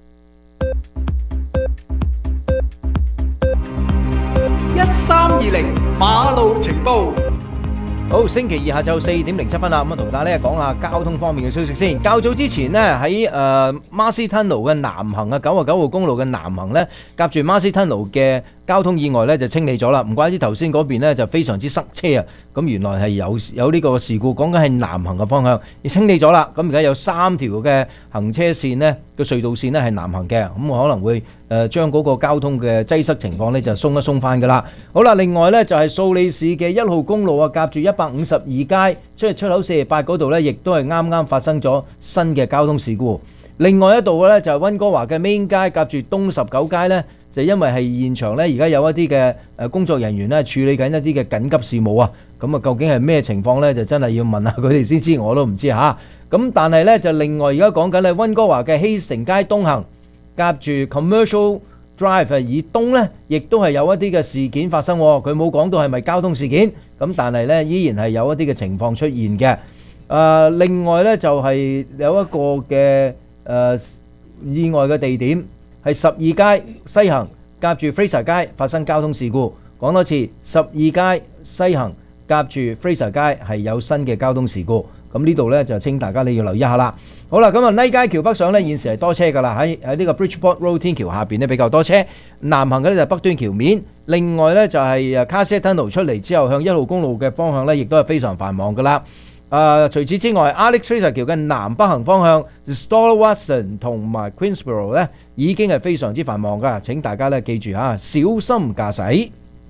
1320馬路情報。 好，星期二下晝4點07分啦，咁同大家講下交通方面嘅消息先。較早之前呢，喺Marcy Tunnel 嘅南行嘅99號公路嘅南行呢，夾住 Marcy Tunnel 嘅交通意外呢就清理咗啦。唔怪之頭先嗰邊呢就非常之塞車啊。咁原來係有呢個事故，講緊係南行嘅方向，亦清理咗啦。咁而家有3條嘅行車線呢，個隧道線呢係南行嘅，咁可能會將嗰個交通嘅擠塞情況呢就鬆一鬆翻噶啦。好啦，另外呢就係素里市嘅1號公路啊，夾住152街出口48嗰度呢，亦都係啱啱發生咗新嘅交通事故。另外一度呢，就係溫哥華嘅 Main 街夾住東19街呢，就因為係現場呢，而家有一啲嘅工作人員呢處理緊一啲嘅緊急事務啊。咁啊，究竟係咩情況呢？就真係要問下佢哋先知，我都唔知嚇。咁但係呢，就另外而家講緊係溫哥華嘅希城街東行夾住 Commercial Drive 以東呢，亦都係有一啲嘅事件發生。佢冇講到係咪交通事件，咁但係呢，依然係有一啲嘅情況出現嘅。另外呢，就係有一個嘅意外嘅地點係12街西行夾住 Fraser 街發生交通事故。講多次，12街西行夾住 Fraser 街係有新嘅交通事故。咁呢度呢，就請大家你要留意一下啦。好啦，咁啊呢街橋北上呢，現時係多車噶啦，喺呢個 Bridgeport Road 天橋下邊呢比較多車。南行嘅呢就係北端橋面，另外呢，就係Cassia Tunnel 出嚟之後向1號公路嘅方向呢，亦都係非常繁忙噶啦。除此之外 Alex Fraser 橋嘅南北行方向 Stoller Watson 同埋 Queensborough 呢，已經係非常之繁忙噶，請大家呢記住嚇，小心駕駛。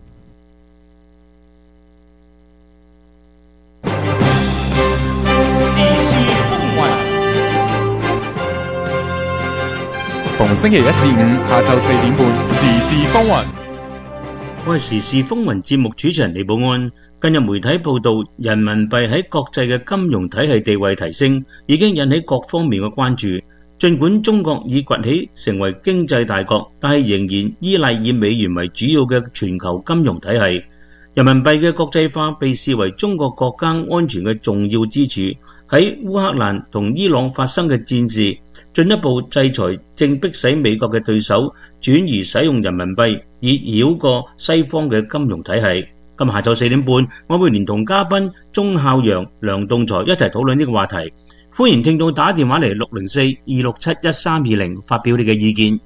逢星期1至5下晝4點半，時事風雲。 我係時事風雲節目主持人李寶安。近日媒體報道，人民幣喺國際嘅金融體系地位提升，已經引起各方面嘅關注。儘管中國已崛起成為經濟大國，但係仍然依賴以美元為主要嘅全球金融體系。人民幣嘅國際化被視為中國國家安全嘅重要支柱。喺烏克蘭同伊朗發生嘅戰事，進一步制裁正迫使美國嘅對手轉移使用人民幣，以繞過西方嘅金融體系。今日下晝4點半，我會連同嘉賓鐘孝陽、梁棟才一齊討論呢個話題。歡迎聽眾打電話嚟604-267-1320發表你嘅意見。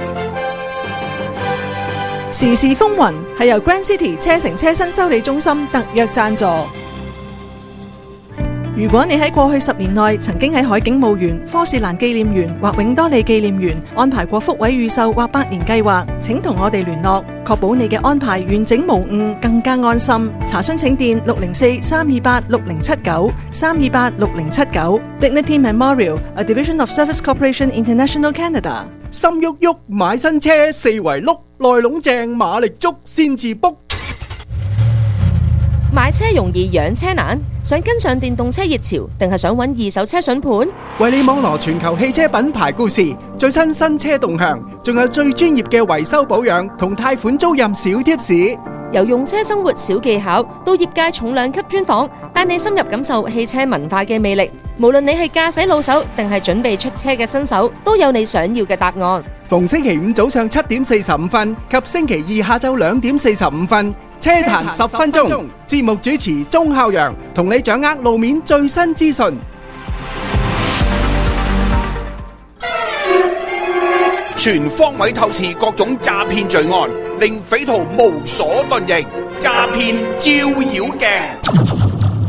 時事風雲係由 Grand City 車城車身修理中心特約贊助。如果你喺過去10年內曾經喺海景墓園、科士蘭紀念園或永多利紀念園安排過福位預售或百年計劃，請同我哋聯絡，確保你嘅安排完整無誤，更加安心。查詢請電604-328-6079 328-6079。Dignity Memorial, a division of Service Corporation International Canada。 心喐喐買新車，四圍碌，內籠正馬力足先至 book。 買車容易養車難，想跟上電動車熱潮，定係想揾二手車筍盤？ 為你網羅全球汽車品牌故事、最新新車動向，仲有最專業嘅維修保養同貸款租賃小貼士。 由用車生活小技巧到業界重量級專訪，帶你深入感受汽車文化嘅魅力。無論你係駕駛老手定係準備出車嘅新手，都有你想要嘅答案。 逢星期5早上7點45分及星期2下晝2點45分，車壇10分鐘，節目主持鐘孝陽同你掌握路面最新資訊。 全方位透視各種詐騙罪案，令匪徒無所遁形。詐騙照妖鏡。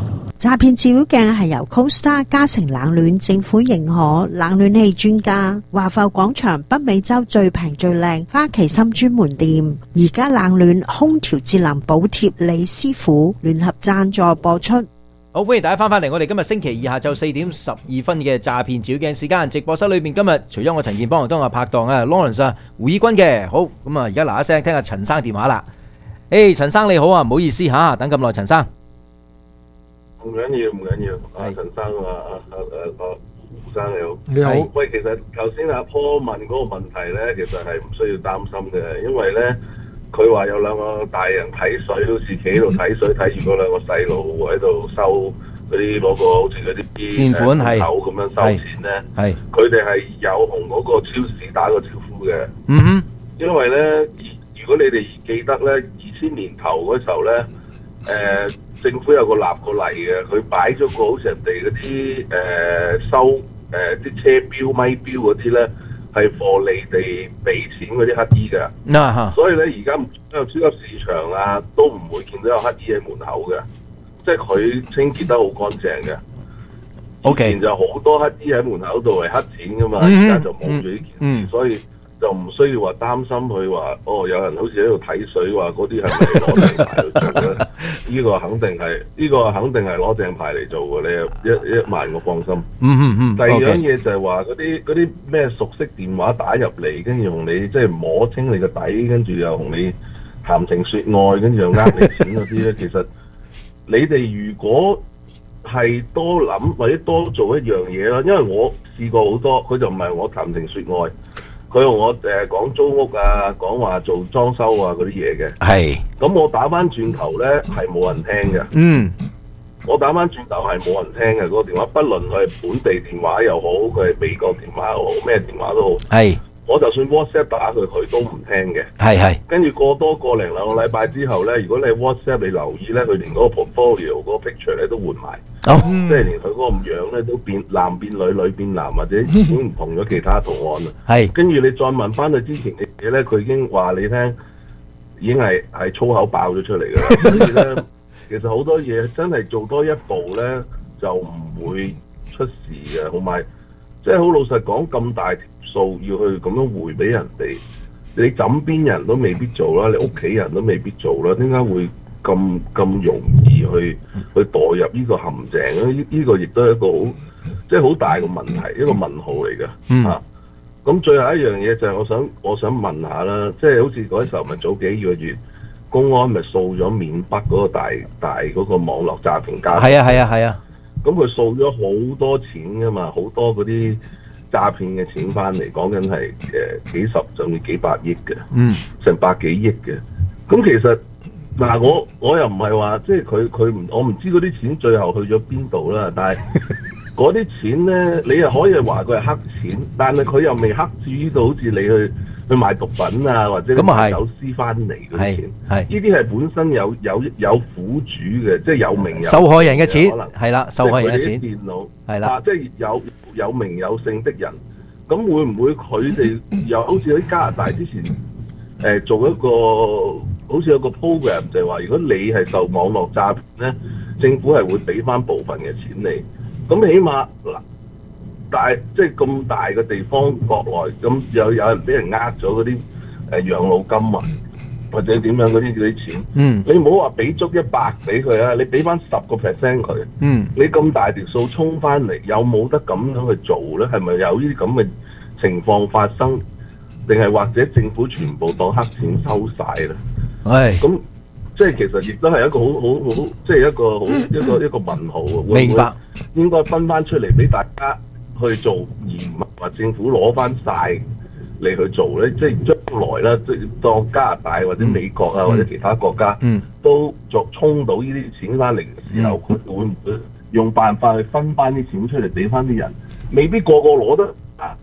詐騙照妖鏡係由 CoStar 嘉誠冷暖政府認可冷暖氣專家華埠廣場北美洲最平最靚花旗參專門店，而家冷暖空調節能補貼李師傅聯合贊助播出。 好，歡迎大家翻返嚟我哋今日星期二下晝4點12分嘅詐騙照妖鏡時間。直播室裏面今日除咗我陳健邦同我拍檔啊 Lawrence 啊胡以軍嘅。好，咁啊而家嗱一聲聽下陳生電話啦。陳生你好啊，唔好意思吓，等咁耐陳生。 唔緊要，陳生胡生你好。 你好。 喂，其實頭先阿 Paul 問嗰個問題咧，其實係唔需要擔心嘅，因為咧佢話有兩個大人睇水，好似企喺度睇水，睇住嗰兩個細路喺度收嗰啲嗰個好似嗰啲善款係口咁樣收錢咧。係佢哋係有同嗰個超市打個招呼嘅。 嗯哼。 因為咧，如果你哋記得咧，2000年頭嗰時候咧，政府有個立個例嘅，佢擺咗個好似人哋嗰啲收啲車標咪標嗰啲咧，係貨你哋俾錢嗰啲乞衣嘅。所以咧，而家超級市場啊，都唔會見到有乞衣喺門口嘅，即係佢清潔得好乾淨嘅。以前就好多乞衣喺門口度係乞錢噶嘛，而家就冇咗呢件事，所以就唔需要話擔心佢話有人好似喺度睇水，話嗰啲係咪攞正牌去做咧？呢個肯定係攞正牌嚟做嘅，你一萬個放心。第二樣嘢就係話嗰啲咩熟悉電話打入嚟，跟住同你即係摸清你個底，跟住又同你談情說愛，跟住又呃你錢嗰啲咧，其實你哋如果係多諗或者多做一樣嘢啦，因為我試過好多，佢就唔係我談情說愛。佢同我講租屋啊，講話做裝修啊嗰啲嘢嘅。係。咁我打翻轉頭咧係冇人聽嘅。嗯。我打翻轉頭係冇人聽嘅，嗰個電話，不論佢係本地電話又好，佢係美國電話又好，咩電話都好。係。我就算 WhatsApp 打佢都唔聽嘅。係。跟住過多個零兩個禮拜之後咧，如果你 WhatsApp 你留意咧，佢連嗰個 portfolio 嗰個 picture 咧都換埋。即係連佢嗰個樣咧都變男變女，女變男，或者已經唔同咗其他圖案啦。係。跟住你再問翻佢之前嘅嘢咧，佢已經話你聽，已經係粗口爆咗出嚟㗎啦。所以咧，其實好多嘢真係做多一步咧，就唔會出事嘅。同埋，即係好老實講，咁大條數要去咁樣匯俾人哋，你枕邊人都未必做啦，你屋企人都未必做啦，點解會咁容易去墮入呢個陷阱咧？呢個亦都係一個好即係好大嘅問題，一個問號嚟嘅嚇。咁最後一樣嘢就係我想問下啦，即係好似嗰時候咪早幾個月，公安咪掃咗緬北嗰個大嗰個網絡詐騙家。係啊。咁佢掃咗好多錢噶嘛，好多嗰啲詐騙嘅錢翻嚟，講緊係幾十甚至幾百億嘅，成百幾億嘅。咁其實嗱，我又唔係話即係我唔知嗰啲錢最後去咗邊度啦。但係嗰啲錢咧，你又可以話佢係黑錢，但係佢又未黑至於到好似你去賣毒品啊，或者走私翻嚟嗰啲錢。呢啲係本身有苦主嘅，即係有名有受害人嘅錢，係啦，受害人嘅錢， 電腦係啦， 即係有名有姓的人。咁會唔會佢哋又好似喺加拿大之前做一個？好似有個 program 就係話，如果你係受網絡詐騙咧，政府係會俾翻部分嘅錢你。咁起碼嗱，即係咁大嘅地方國內，咁有人俾人呃咗嗰啲養老金啊，或者點樣嗰啲錢。你唔好話俾足100俾佢啊，你俾翻10% 佢。你咁大條數衝翻嚟，有冇得咁樣去做咧？係咪有呢啲咁嘅情況發生？定係或者政府全部當黑錢收晒咧？咁即係其實亦都係一個好，即係一個問號啊！明白，應該分翻出嚟俾大家去做，而唔係話政府攞翻晒嚟去做咧。即係將來啦，即係當加拿大或者美國啊，或者其他國家都衝到呢啲錢翻嚟嘅時候，佢會唔會用辦法去分翻啲錢出嚟俾翻啲人？未必個個攞得。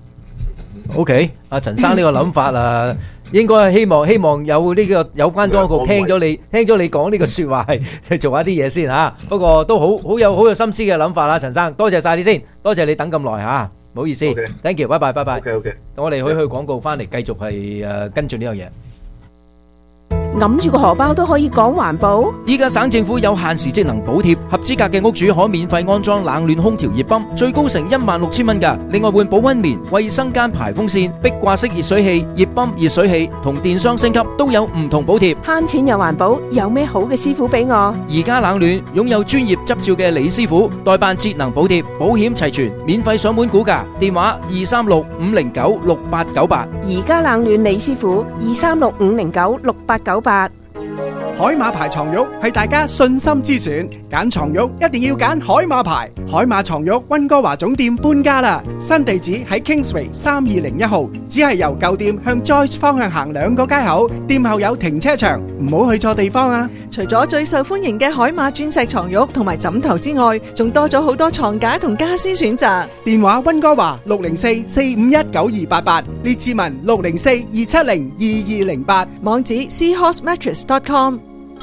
OK， 阿陳生呢個諗法啊，應該係希望有關當局聽咗你講呢個説話係做下啲嘢先嚇。不過都好有心思嘅諗法啦，陳生，多謝晒你先，多謝你等咁耐嚇，唔好意思 ，thank you， 拜拜。OK， 等我哋去廣告翻嚟，繼續係跟住呢樣嘢。 揞住個荷包都可以講環保？ 依家省政府有限時節能補貼，合資格嘅屋主可免費安裝冷暖空調熱泵，最高成16,000蚊㗎。另外換保溫棉、衛生間排風扇、壁掛式熱水器、熱泵、熱水器同電箱升級都有唔同補貼。 慳錢又環保，有咩好嘅師傅俾我？ 而家冷暖擁有專業執照嘅李師傅，代辦節能補貼，保險齊全，免費上門估價，電話236-509-6898。 而家冷暖李師傅236-509-6898。 海馬牌床褥係大家信心之選，揀床褥一定要揀海馬牌。海馬床褥溫哥華總店搬家啦，新地址喺 Kingsway 3201號，只係由舊店向 Joyce 方向行2個街口，店後有停車場，唔好去錯地方啊！ 除咗最受歡迎嘅海馬鑽石床褥同埋枕頭之外，仲多咗好多床架同家私選擇。 電話溫哥華604-451-9288，列治文604-270-2208， 網址 seahorsemattress.com。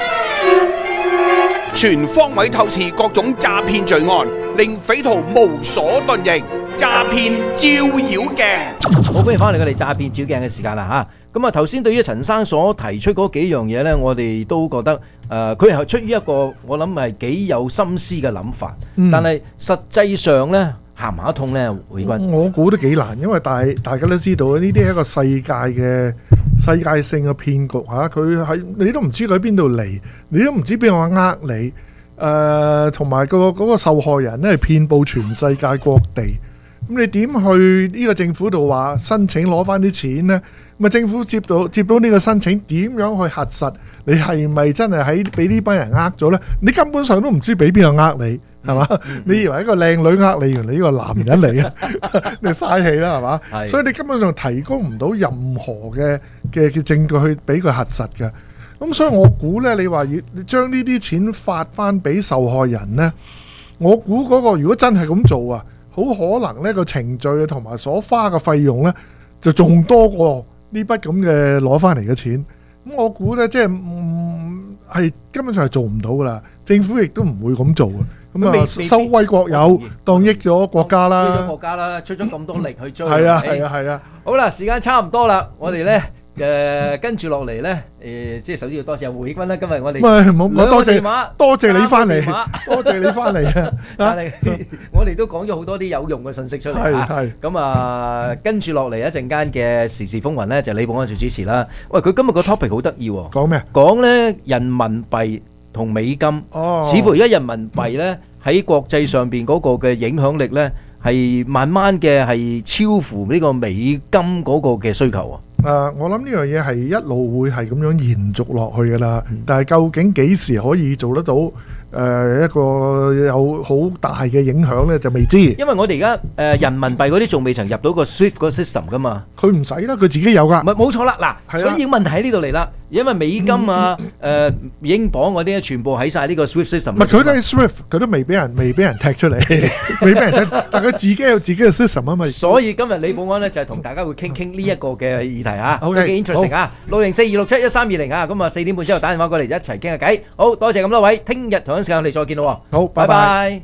全方位透視各種詐騙罪案，令匪徒無所遁形。詐騙照妖鏡， 好，歡迎翻嚟我哋詐騙照鏡嘅時間啦吓。咁啊，頭先對於陳生所提出嗰幾樣嘢呢，我哋都覺得佢係出於一個我諗係幾有心思嘅諗法，但係實際上呢，行唔行得通呢？會君， 我估都幾難，因為大家都知道呢啲係一個世界性嘅騙局嚇，佢喺你都唔知佢喺邊度嚟，你都唔知邊個呃你，同埋嗰個受害人呢係遍佈全世界各地。咁你點去呢個政府度話申請攞翻啲錢呢？咁啊，政府接到呢個申請，點樣去核實你係咪真係喺俾呢班人呃咗呢？你根本上都唔知俾邊個呃你，係嘛？你以為一個靚女呃你，原來呢個男人嚟嘅，你嘥氣啦，係嘛？所以你根本上提供唔到任何嘅證據去俾佢核實嘅。咁所以我估呢，你話要將呢啲錢發翻俾受害人呢，我估嗰個如果真係咁做啊，好可能呢個程序同埋所花嘅費用呢，就仲多過呢筆咁嘅攞翻嚟嘅錢。咁我估呢，即係根本上係做唔到噶啦，政府亦都唔會咁做嘅。咁啊，收歸國有，當益咗國家啦，益咗國家啦，出咗咁多力去追。 係啊。 好啦，時間差唔多啦，我哋呢。跟住落嚟呢，即係首先要多謝胡翊君啦。今日我哋多謝你翻嚟，多謝你翻嚟啊！ 但係我哋都講咗好多啲有用嘅信息出嚟嚇。咁啊，跟住落嚟一陣間嘅時事風雲呢，就李寶安做主持啦。喂，佢今日個 topic 好得意喎。 講咩？ 講呢人民幣同美金，似乎而家人民幣呢喺國際上邊嗰個嘅影響力呢，係慢慢嘅係超乎呢個美金嗰個嘅需求啊！ 我諗呢樣嘢係一路會係咁樣延續落去噶啦，但係究竟幾時可以做得到？一個有好大嘅影響咧，就未知。 因為我哋而家人民幣嗰啲仲未曾入到個 SWIFT 嗰個 system 噶嘛， 佢唔使啦，佢自己有噶。 冇錯啦，嗱，所以問題喺呢度嚟啦。因為美金啊、英鎊嗰啲全部喺晒呢個 SWIFT system。唔係佢都係 SWIFT，佢都未俾人踢出嚟，未俾人踢。但佢自己有自己嘅 system 啊嘛。 所以今日李寶安咧就係同大家會傾呢一個嘅議題嚇。 好嘅 interesting 啊，604-267-1320啊，咁啊4點半之後打電話過嚟一齊傾下偈。好多謝咁多位，聽日同樣時間我哋再見咯。 好，拜拜。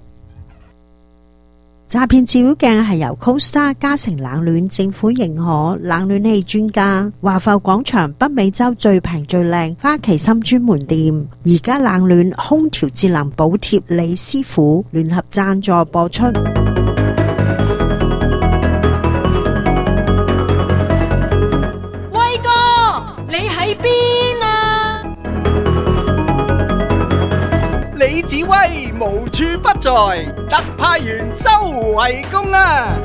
詐騙照妖鏡係由 CoStar 嘉誠冷暖政府認可冷暖氣專家華埠廣場北美洲最平最靚花旗參專門店，而家冷暖空調節能補貼李師傅聯合贊助播出。 威哥，你喺邊啊？ 李子威無處不在，特派員周圍公啊！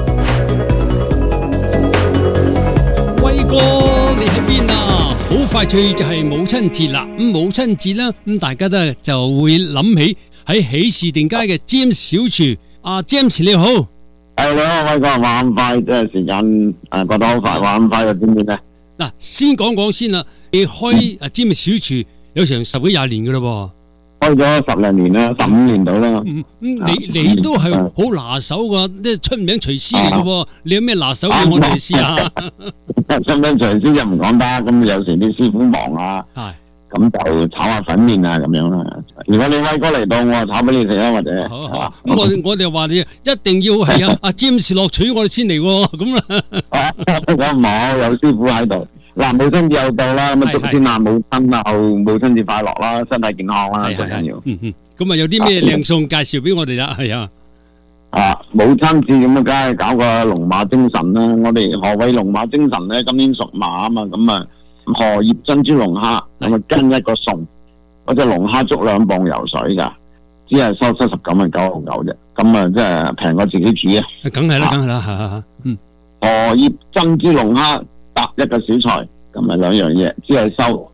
威哥，你喺邊啊？好快脆就係母親節啦，母親節啦，大家都就會諗起喺喜事定街嘅 James 小廚。阿 James 你好， 你好，威哥，話咁快，即係時間過得好快，話咁快又點咧？ 嗱，先講先啦，你開阿 James 小廚有成10幾20年噶啦噃。 開咗10零年啦，15年到啦。 你都係好拿手噶，即係出名廚師嚟噶喎。你有咩拿手嘢我哋試下？ 出名廚師就唔講得，咁有時啲師傅忙啊，咁就炒下粉麵啊咁樣啦。如果你威哥嚟到，我炒俾你食啊，或者。 好。咁我哋話你一定要係阿 James 落廚我哋先嚟喎，咁啦。 咁冇有師傅喺度。 嗱，母親節又到啦，咁啊祝天下母親啊，母親節快樂啦，身體健康啦，最緊要。 咁啊有啲咩靚餸介紹俾我哋啦？係啊。 母親節咁啊，梗係搞個龍馬精神啦！我哋何謂龍馬精神咧？今年屬馬啊嘛，咁啊荷葉珍珠龍蝦，咁啊跟一個餸，嗰隻龍蝦足2磅游水㗎，只係收79.99啫。咁啊，即係平過自己煮啊！ 梗係啦，梗係啦， 荷葉珍珠龍蝦搭一個小菜，咁啊2樣嘢，只係收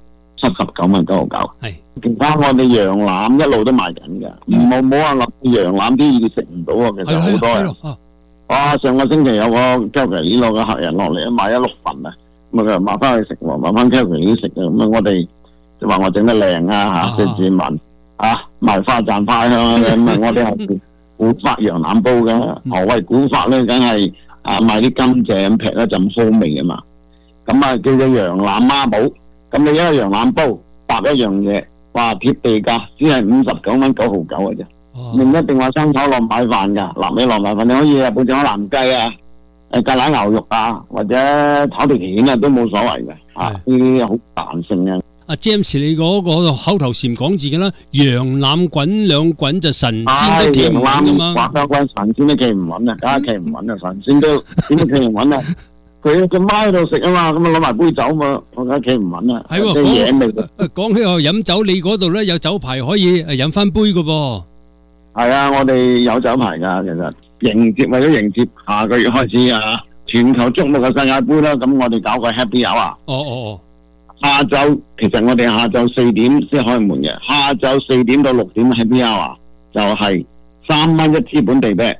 79.99。係。其他我哋羊腩一路都賣緊㗎，唔好話諗羊腩啲嘢食唔到啊！其實好多人。哇！上個星期有個 Calgary 攞個客人落嚟買1-6份啊，咁啊佢買翻去食喎，買翻 Calgary 食啊，咁啊我哋就話我整得靚啊嚇，即係自問啊賣花讚花香啊，咁啊我哋係古法羊腩煲嘅。何謂古法咧？梗係買啲甘蔗咁劈一陣風味啊嘛。咁啊叫做羊腩孖寶，咁你一個羊腩煲搭一樣嘢。話貼地價只係59.99嘅啫，唔一定話生炒落米飯噶，臘味落米飯你可以半隻海南雞啊，芥蘭牛肉啊，或者炒條蜆啊都冇所謂嘅，呢啲好彈性嘅。 阿 James 你嗰個口頭禪講自己啦，羊腩滾2滾就神仙都企唔穩噶嘛， 滑兩滾神仙都企唔穩啊，梗係企唔穩啊，神仙都點都企唔穩啊。佢隻貓喺度食啊嘛，咁啊攞埋杯酒嘛，我梗係企唔穩啦。係喎， 講起我飲酒，你嗰度咧有酒牌可以飲翻杯噶噃。 係啊，我哋有酒牌噶，其實為咗迎接下個月開始啊，全球矚目嘅世界盃啦，咁我哋搞個 Happy Hour 啊。下晝其實我哋下晝4點先開門嘅，下晝4點到6點 Happy Hour 就係3蚊一支本地啤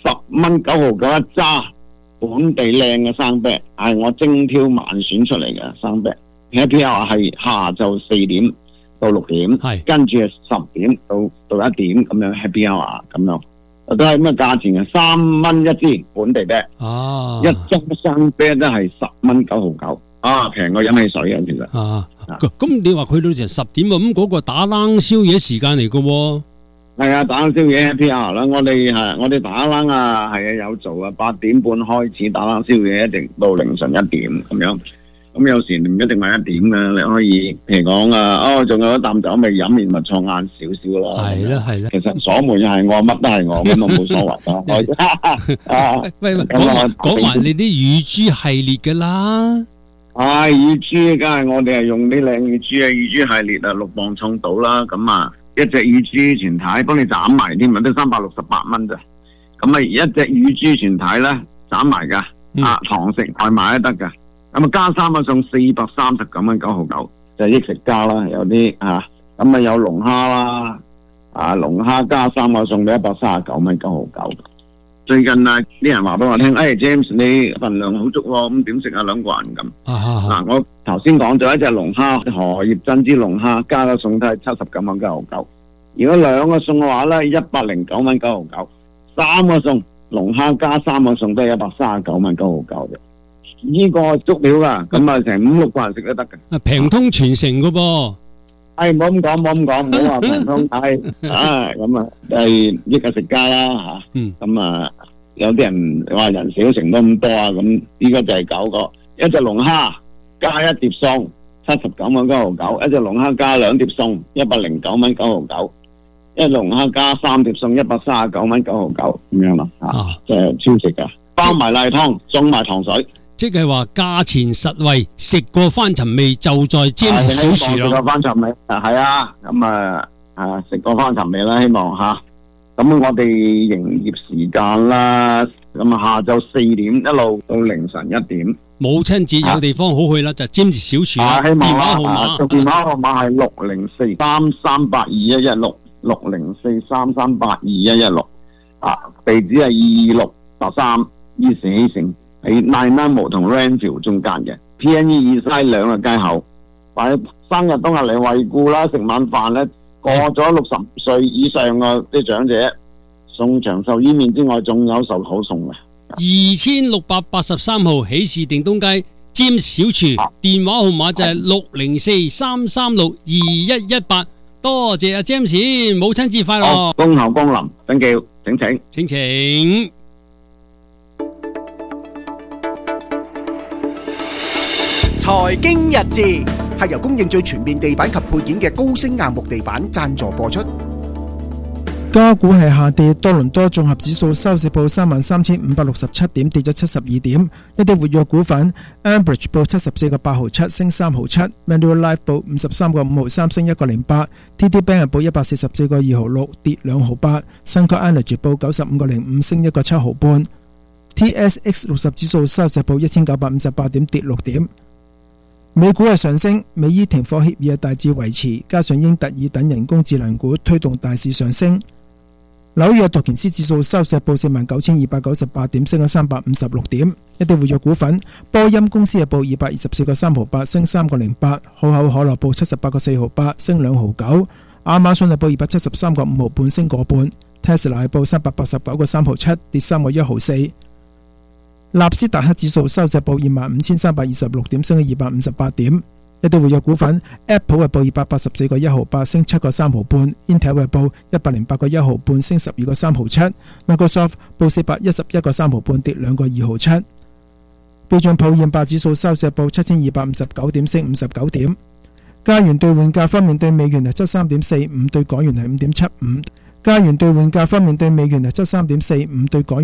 ，10.99一揸。本地靚嘅生啤係我精挑萬選出嚟嘅生啤 ，Happy Hour 係下晝4點到6點，跟住係10點到1點咁樣 Happy Hour 咁樣，都係咁嘅價錢嘅，3蚊一支本地啤，一樽生啤都係10.99，平過飲汽水嘅其實。 咁你話去到成10點喎，咁嗰個打冷宵夜時間嚟嘅喎。 係啊，打冷宵夜 Happy Hour 啦，我哋打冷啊，係啊有做啊，8點半開始打冷宵夜，一直到凌晨1點咁樣。咁有時唔一定係1點嘅，你可以譬如講啊，仲有一啖酒未飲完，咪坐晏少少咯。係啦係啦，其實鎖門又係我，乜都係我，咁啊冇所謂咯。 喂，講埋你啲乳豬系列嘅啦。 乳豬梗係我哋係用啲靚乳豬啊，乳豬系列啊6磅重到啦，咁啊。一隻乳豬全體幫你斬埋添，咪都368蚊咋？咁啊，一隻乳豬全體咧斬埋噶，堂食外賣都得噶。咁啊，加3個餸439.99，就益食家啦。有啲咁啊有龍蝦啦，龍蝦加3個餸到139.99。最近啲人話俾我聽，James 你份量好足喎，咁點食啊2個人咁？我頭先講咗一隻龍蝦，荷葉珍珠龍蝦加個餸都係79.99。如果2個餸嘅話咧，109.99。3個餸龍蝦加3個餸都係139.99嘅。呢個足料噶，咁啊成5-6個人食都得嘅。 平通全城噶噃。 唔好咁講，唔好話平通。咁啊，係益嘅食家啦嚇。咁啊，有啲人話人少食唔到咁多啊，咁依家就係搞個一隻龍蝦加一碟餸79.99，一隻龍蝦加2碟餸109.99，一隻龍蝦加3碟餸139.99咁樣咯嚇，即係超值噶，包埋例湯，送埋糖水。 即係話價錢實惠，食過翻尋味就在 James 小廚咯。 食過翻尋味係啊，咁食過翻尋味啦，希望嚇。咁我哋營業時間啦，咁下晝4點一路到凌晨1點。 母親節有地方好去啦，就 James 小廚啦。電話號碼， 電話號碼係604-338-2116 604-338-2116。地址係2263伊士希城。喺Nanaimo同 Renville 中間嘅 PNE 2西2個街口，或者生日當日嚟惠顧啦，食晚飯咧，過咗60歲以上嘅啲長者，送長壽伊麵之外，仲有壽口送嘅。 2683號喜事定東街 James 小廚，電話號碼就係604-336-2118。多謝阿 James， 母親節快樂！ 恭候光臨，等叫，請請。 財經日誌係由供應最全面地板及配件嘅高升硬木地板贊助播出。 加股係下跌，多倫多綜合指數收市報33,567點，跌咗72點。一啲活躍股份 Ambridge 報74個8毫7，升3毫7 Manulife 報53個5毫3，升1個08 TD Bank 報144個2毫6，跌2毫8 Suncor Energy 報95個05，升1個7毫半 TSX 60指數收市報1958點，跌6點。美股係上升，美伊停火協議大致維持，加上英特爾等人工智能股推動大市上升。紐約道瓊斯指數收市報49,298點，升咗356點。一啲活躍股份，波音公司報224個3毫8，升3個08。可口可樂報78個4毫8，升2毫9。亞馬遜報273個5毫半，升個半。Tesla 報389個3毫7，跌3個1毫4。納斯達克指數收市報25,326點，升咗258點。一啲活躍股份 ，Apple 報284個1毫8，升7個3毫半 ；Intel 報108個1毫半，升12個3毫7 ；Microsoft 報411個3毫半，跌2個2毫7。標準普爾500指數收市報7,259點，升59點。加元兌換價方面，對美元係73.45，對港元係5.75。加元兌換價方面，對美元係73.45，對港元